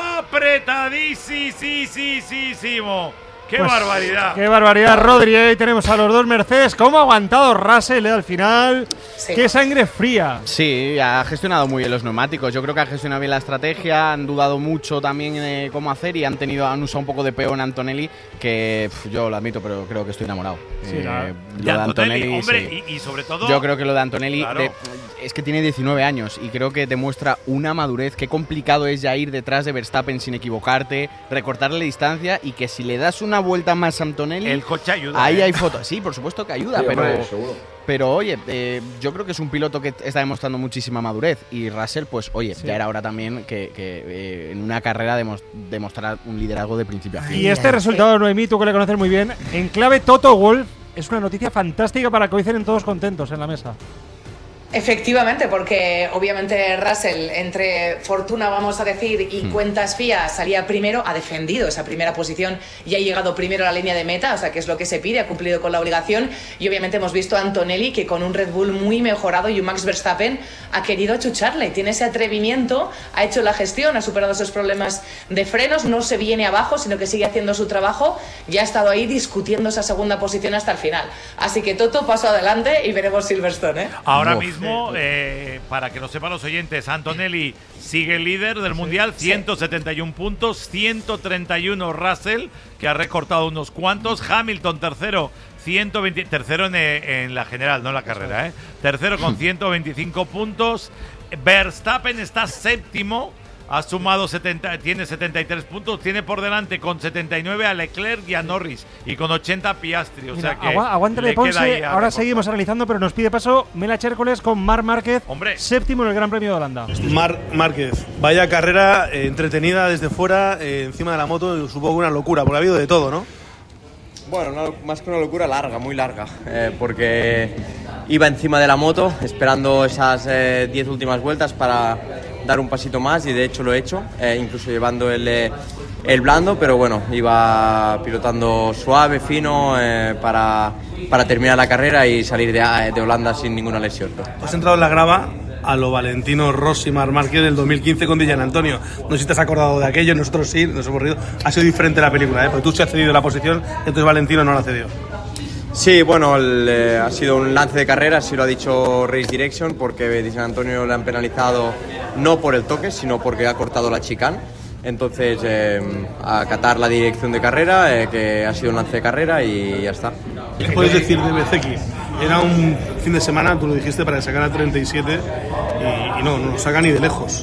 apretadísimo. ¡Qué Pues, barbaridad! ¡Qué barbaridad, Rodri! Ahí tenemos a los dos Mercedes. ¿Cómo ha aguantado Russell eh, al final? Sí. ¡Qué sangre fría! Sí, ha gestionado muy bien los neumáticos. Yo creo que ha gestionado bien la estrategia, han dudado mucho también eh, cómo hacer y han tenido han usado un poco de peón Antonelli, que pf, yo lo admito, pero creo que estoy enamorado. Sí, Eh, la- lo De Antonelli, hombre, sí. y, y sobre todo. Yo creo que lo de Antonelli Claro. de- es que tiene diecinueve años y creo que demuestra una madurez. Qué complicado es ya ir detrás de Verstappen sin equivocarte, recortarle distancia y que si le das una vuelta más a Antonelli, el coche ayuda. ahí ¿eh? hay fotos. Sí, por supuesto que ayuda, Sí, pero, hombre, seguro. pero oye, eh, yo creo que es un piloto que está demostrando muchísima madurez y Russell, pues oye, Sí. ya era hora también que, que, eh, en una carrera demos- demostrar un liderazgo de principio a fin. Y este resultado, Noemí, tú que le conoces muy bien, en clave Toto Wolff, es una noticia fantástica para que hoy cenen todos contentos en la mesa. Efectivamente, porque obviamente Russell, entre fortuna, vamos a decir, y Hmm. cuentas fías, salía primero, ha defendido esa primera posición y ha llegado primero a la línea de meta, o sea que es lo que se pide, ha cumplido con la obligación. Y obviamente hemos visto a Antonelli que con un Red Bull muy mejorado y un Max Verstappen ha querido achucharle, tiene ese atrevimiento, ha hecho la gestión, ha superado esos problemas de frenos, no se viene abajo, sino que sigue haciendo su trabajo y ha estado ahí discutiendo esa segunda posición hasta el final. Así que Toto, paso adelante y veremos Silverstone, ¿eh? Ahora Uf. mismo mismo, eh, para que lo sepan los oyentes, Antonelli sigue líder del Mundial, ciento setenta y uno puntos, ciento treinta y uno Russell, que ha recortado unos cuantos, Hamilton tercero, ciento veinte, tercero en, en la general, no en la carrera, ¿eh? Tercero con ciento veinticinco puntos, Verstappen está séptimo, ha sumado setenta, tiene setenta y tres puntos, tiene por delante con setenta y nueve a Leclerc y a Norris y con ochenta a Piastri. O Mira, sea que agua, aguántale, Ponce. Ahora seguimos analizando, pero nos pide paso Mela Chércoles con Marc Márquez, Hombre. séptimo en el Gran Premio de Holanda. Marc Márquez, vaya carrera eh, entretenida desde fuera, eh, encima de la moto, supongo una locura, porque ha habido de todo, ¿no? Bueno, una, más que una locura, larga, muy larga, eh, porque iba encima de la moto esperando esas eh, diez últimas vueltas para dar un pasito más y de hecho lo he hecho, eh, incluso llevando el, eh, el blando, pero bueno, iba pilotando suave, fino, eh, para, para terminar la carrera y salir de, de Holanda sin ninguna lesión. Has entrado en la grava a lo Valentino Rossi, Marc Márquez del dos mil quince con Di Giannantonio. No sé si te has acordado de aquello, nosotros sí, nos hemos reído. Ha sido diferente la película, ¿eh? Porque tú se has cedido la posición, entonces Valentino no la cedió. Sí, bueno, el, eh, ha sido un lance de carrera, así lo ha dicho Race Direction, porque Di Giannantonio le han penalizado no por el toque, sino porque ha cortado la chicane. Entonces, eh, acatar la dirección de carrera, eh, que ha sido un lance de carrera y ya está. ¿Qué puedes decir de Bezzecchi? Era un fin de semana, tú lo dijiste, para que sacara treinta y siete y, y no, no lo saca ni de lejos.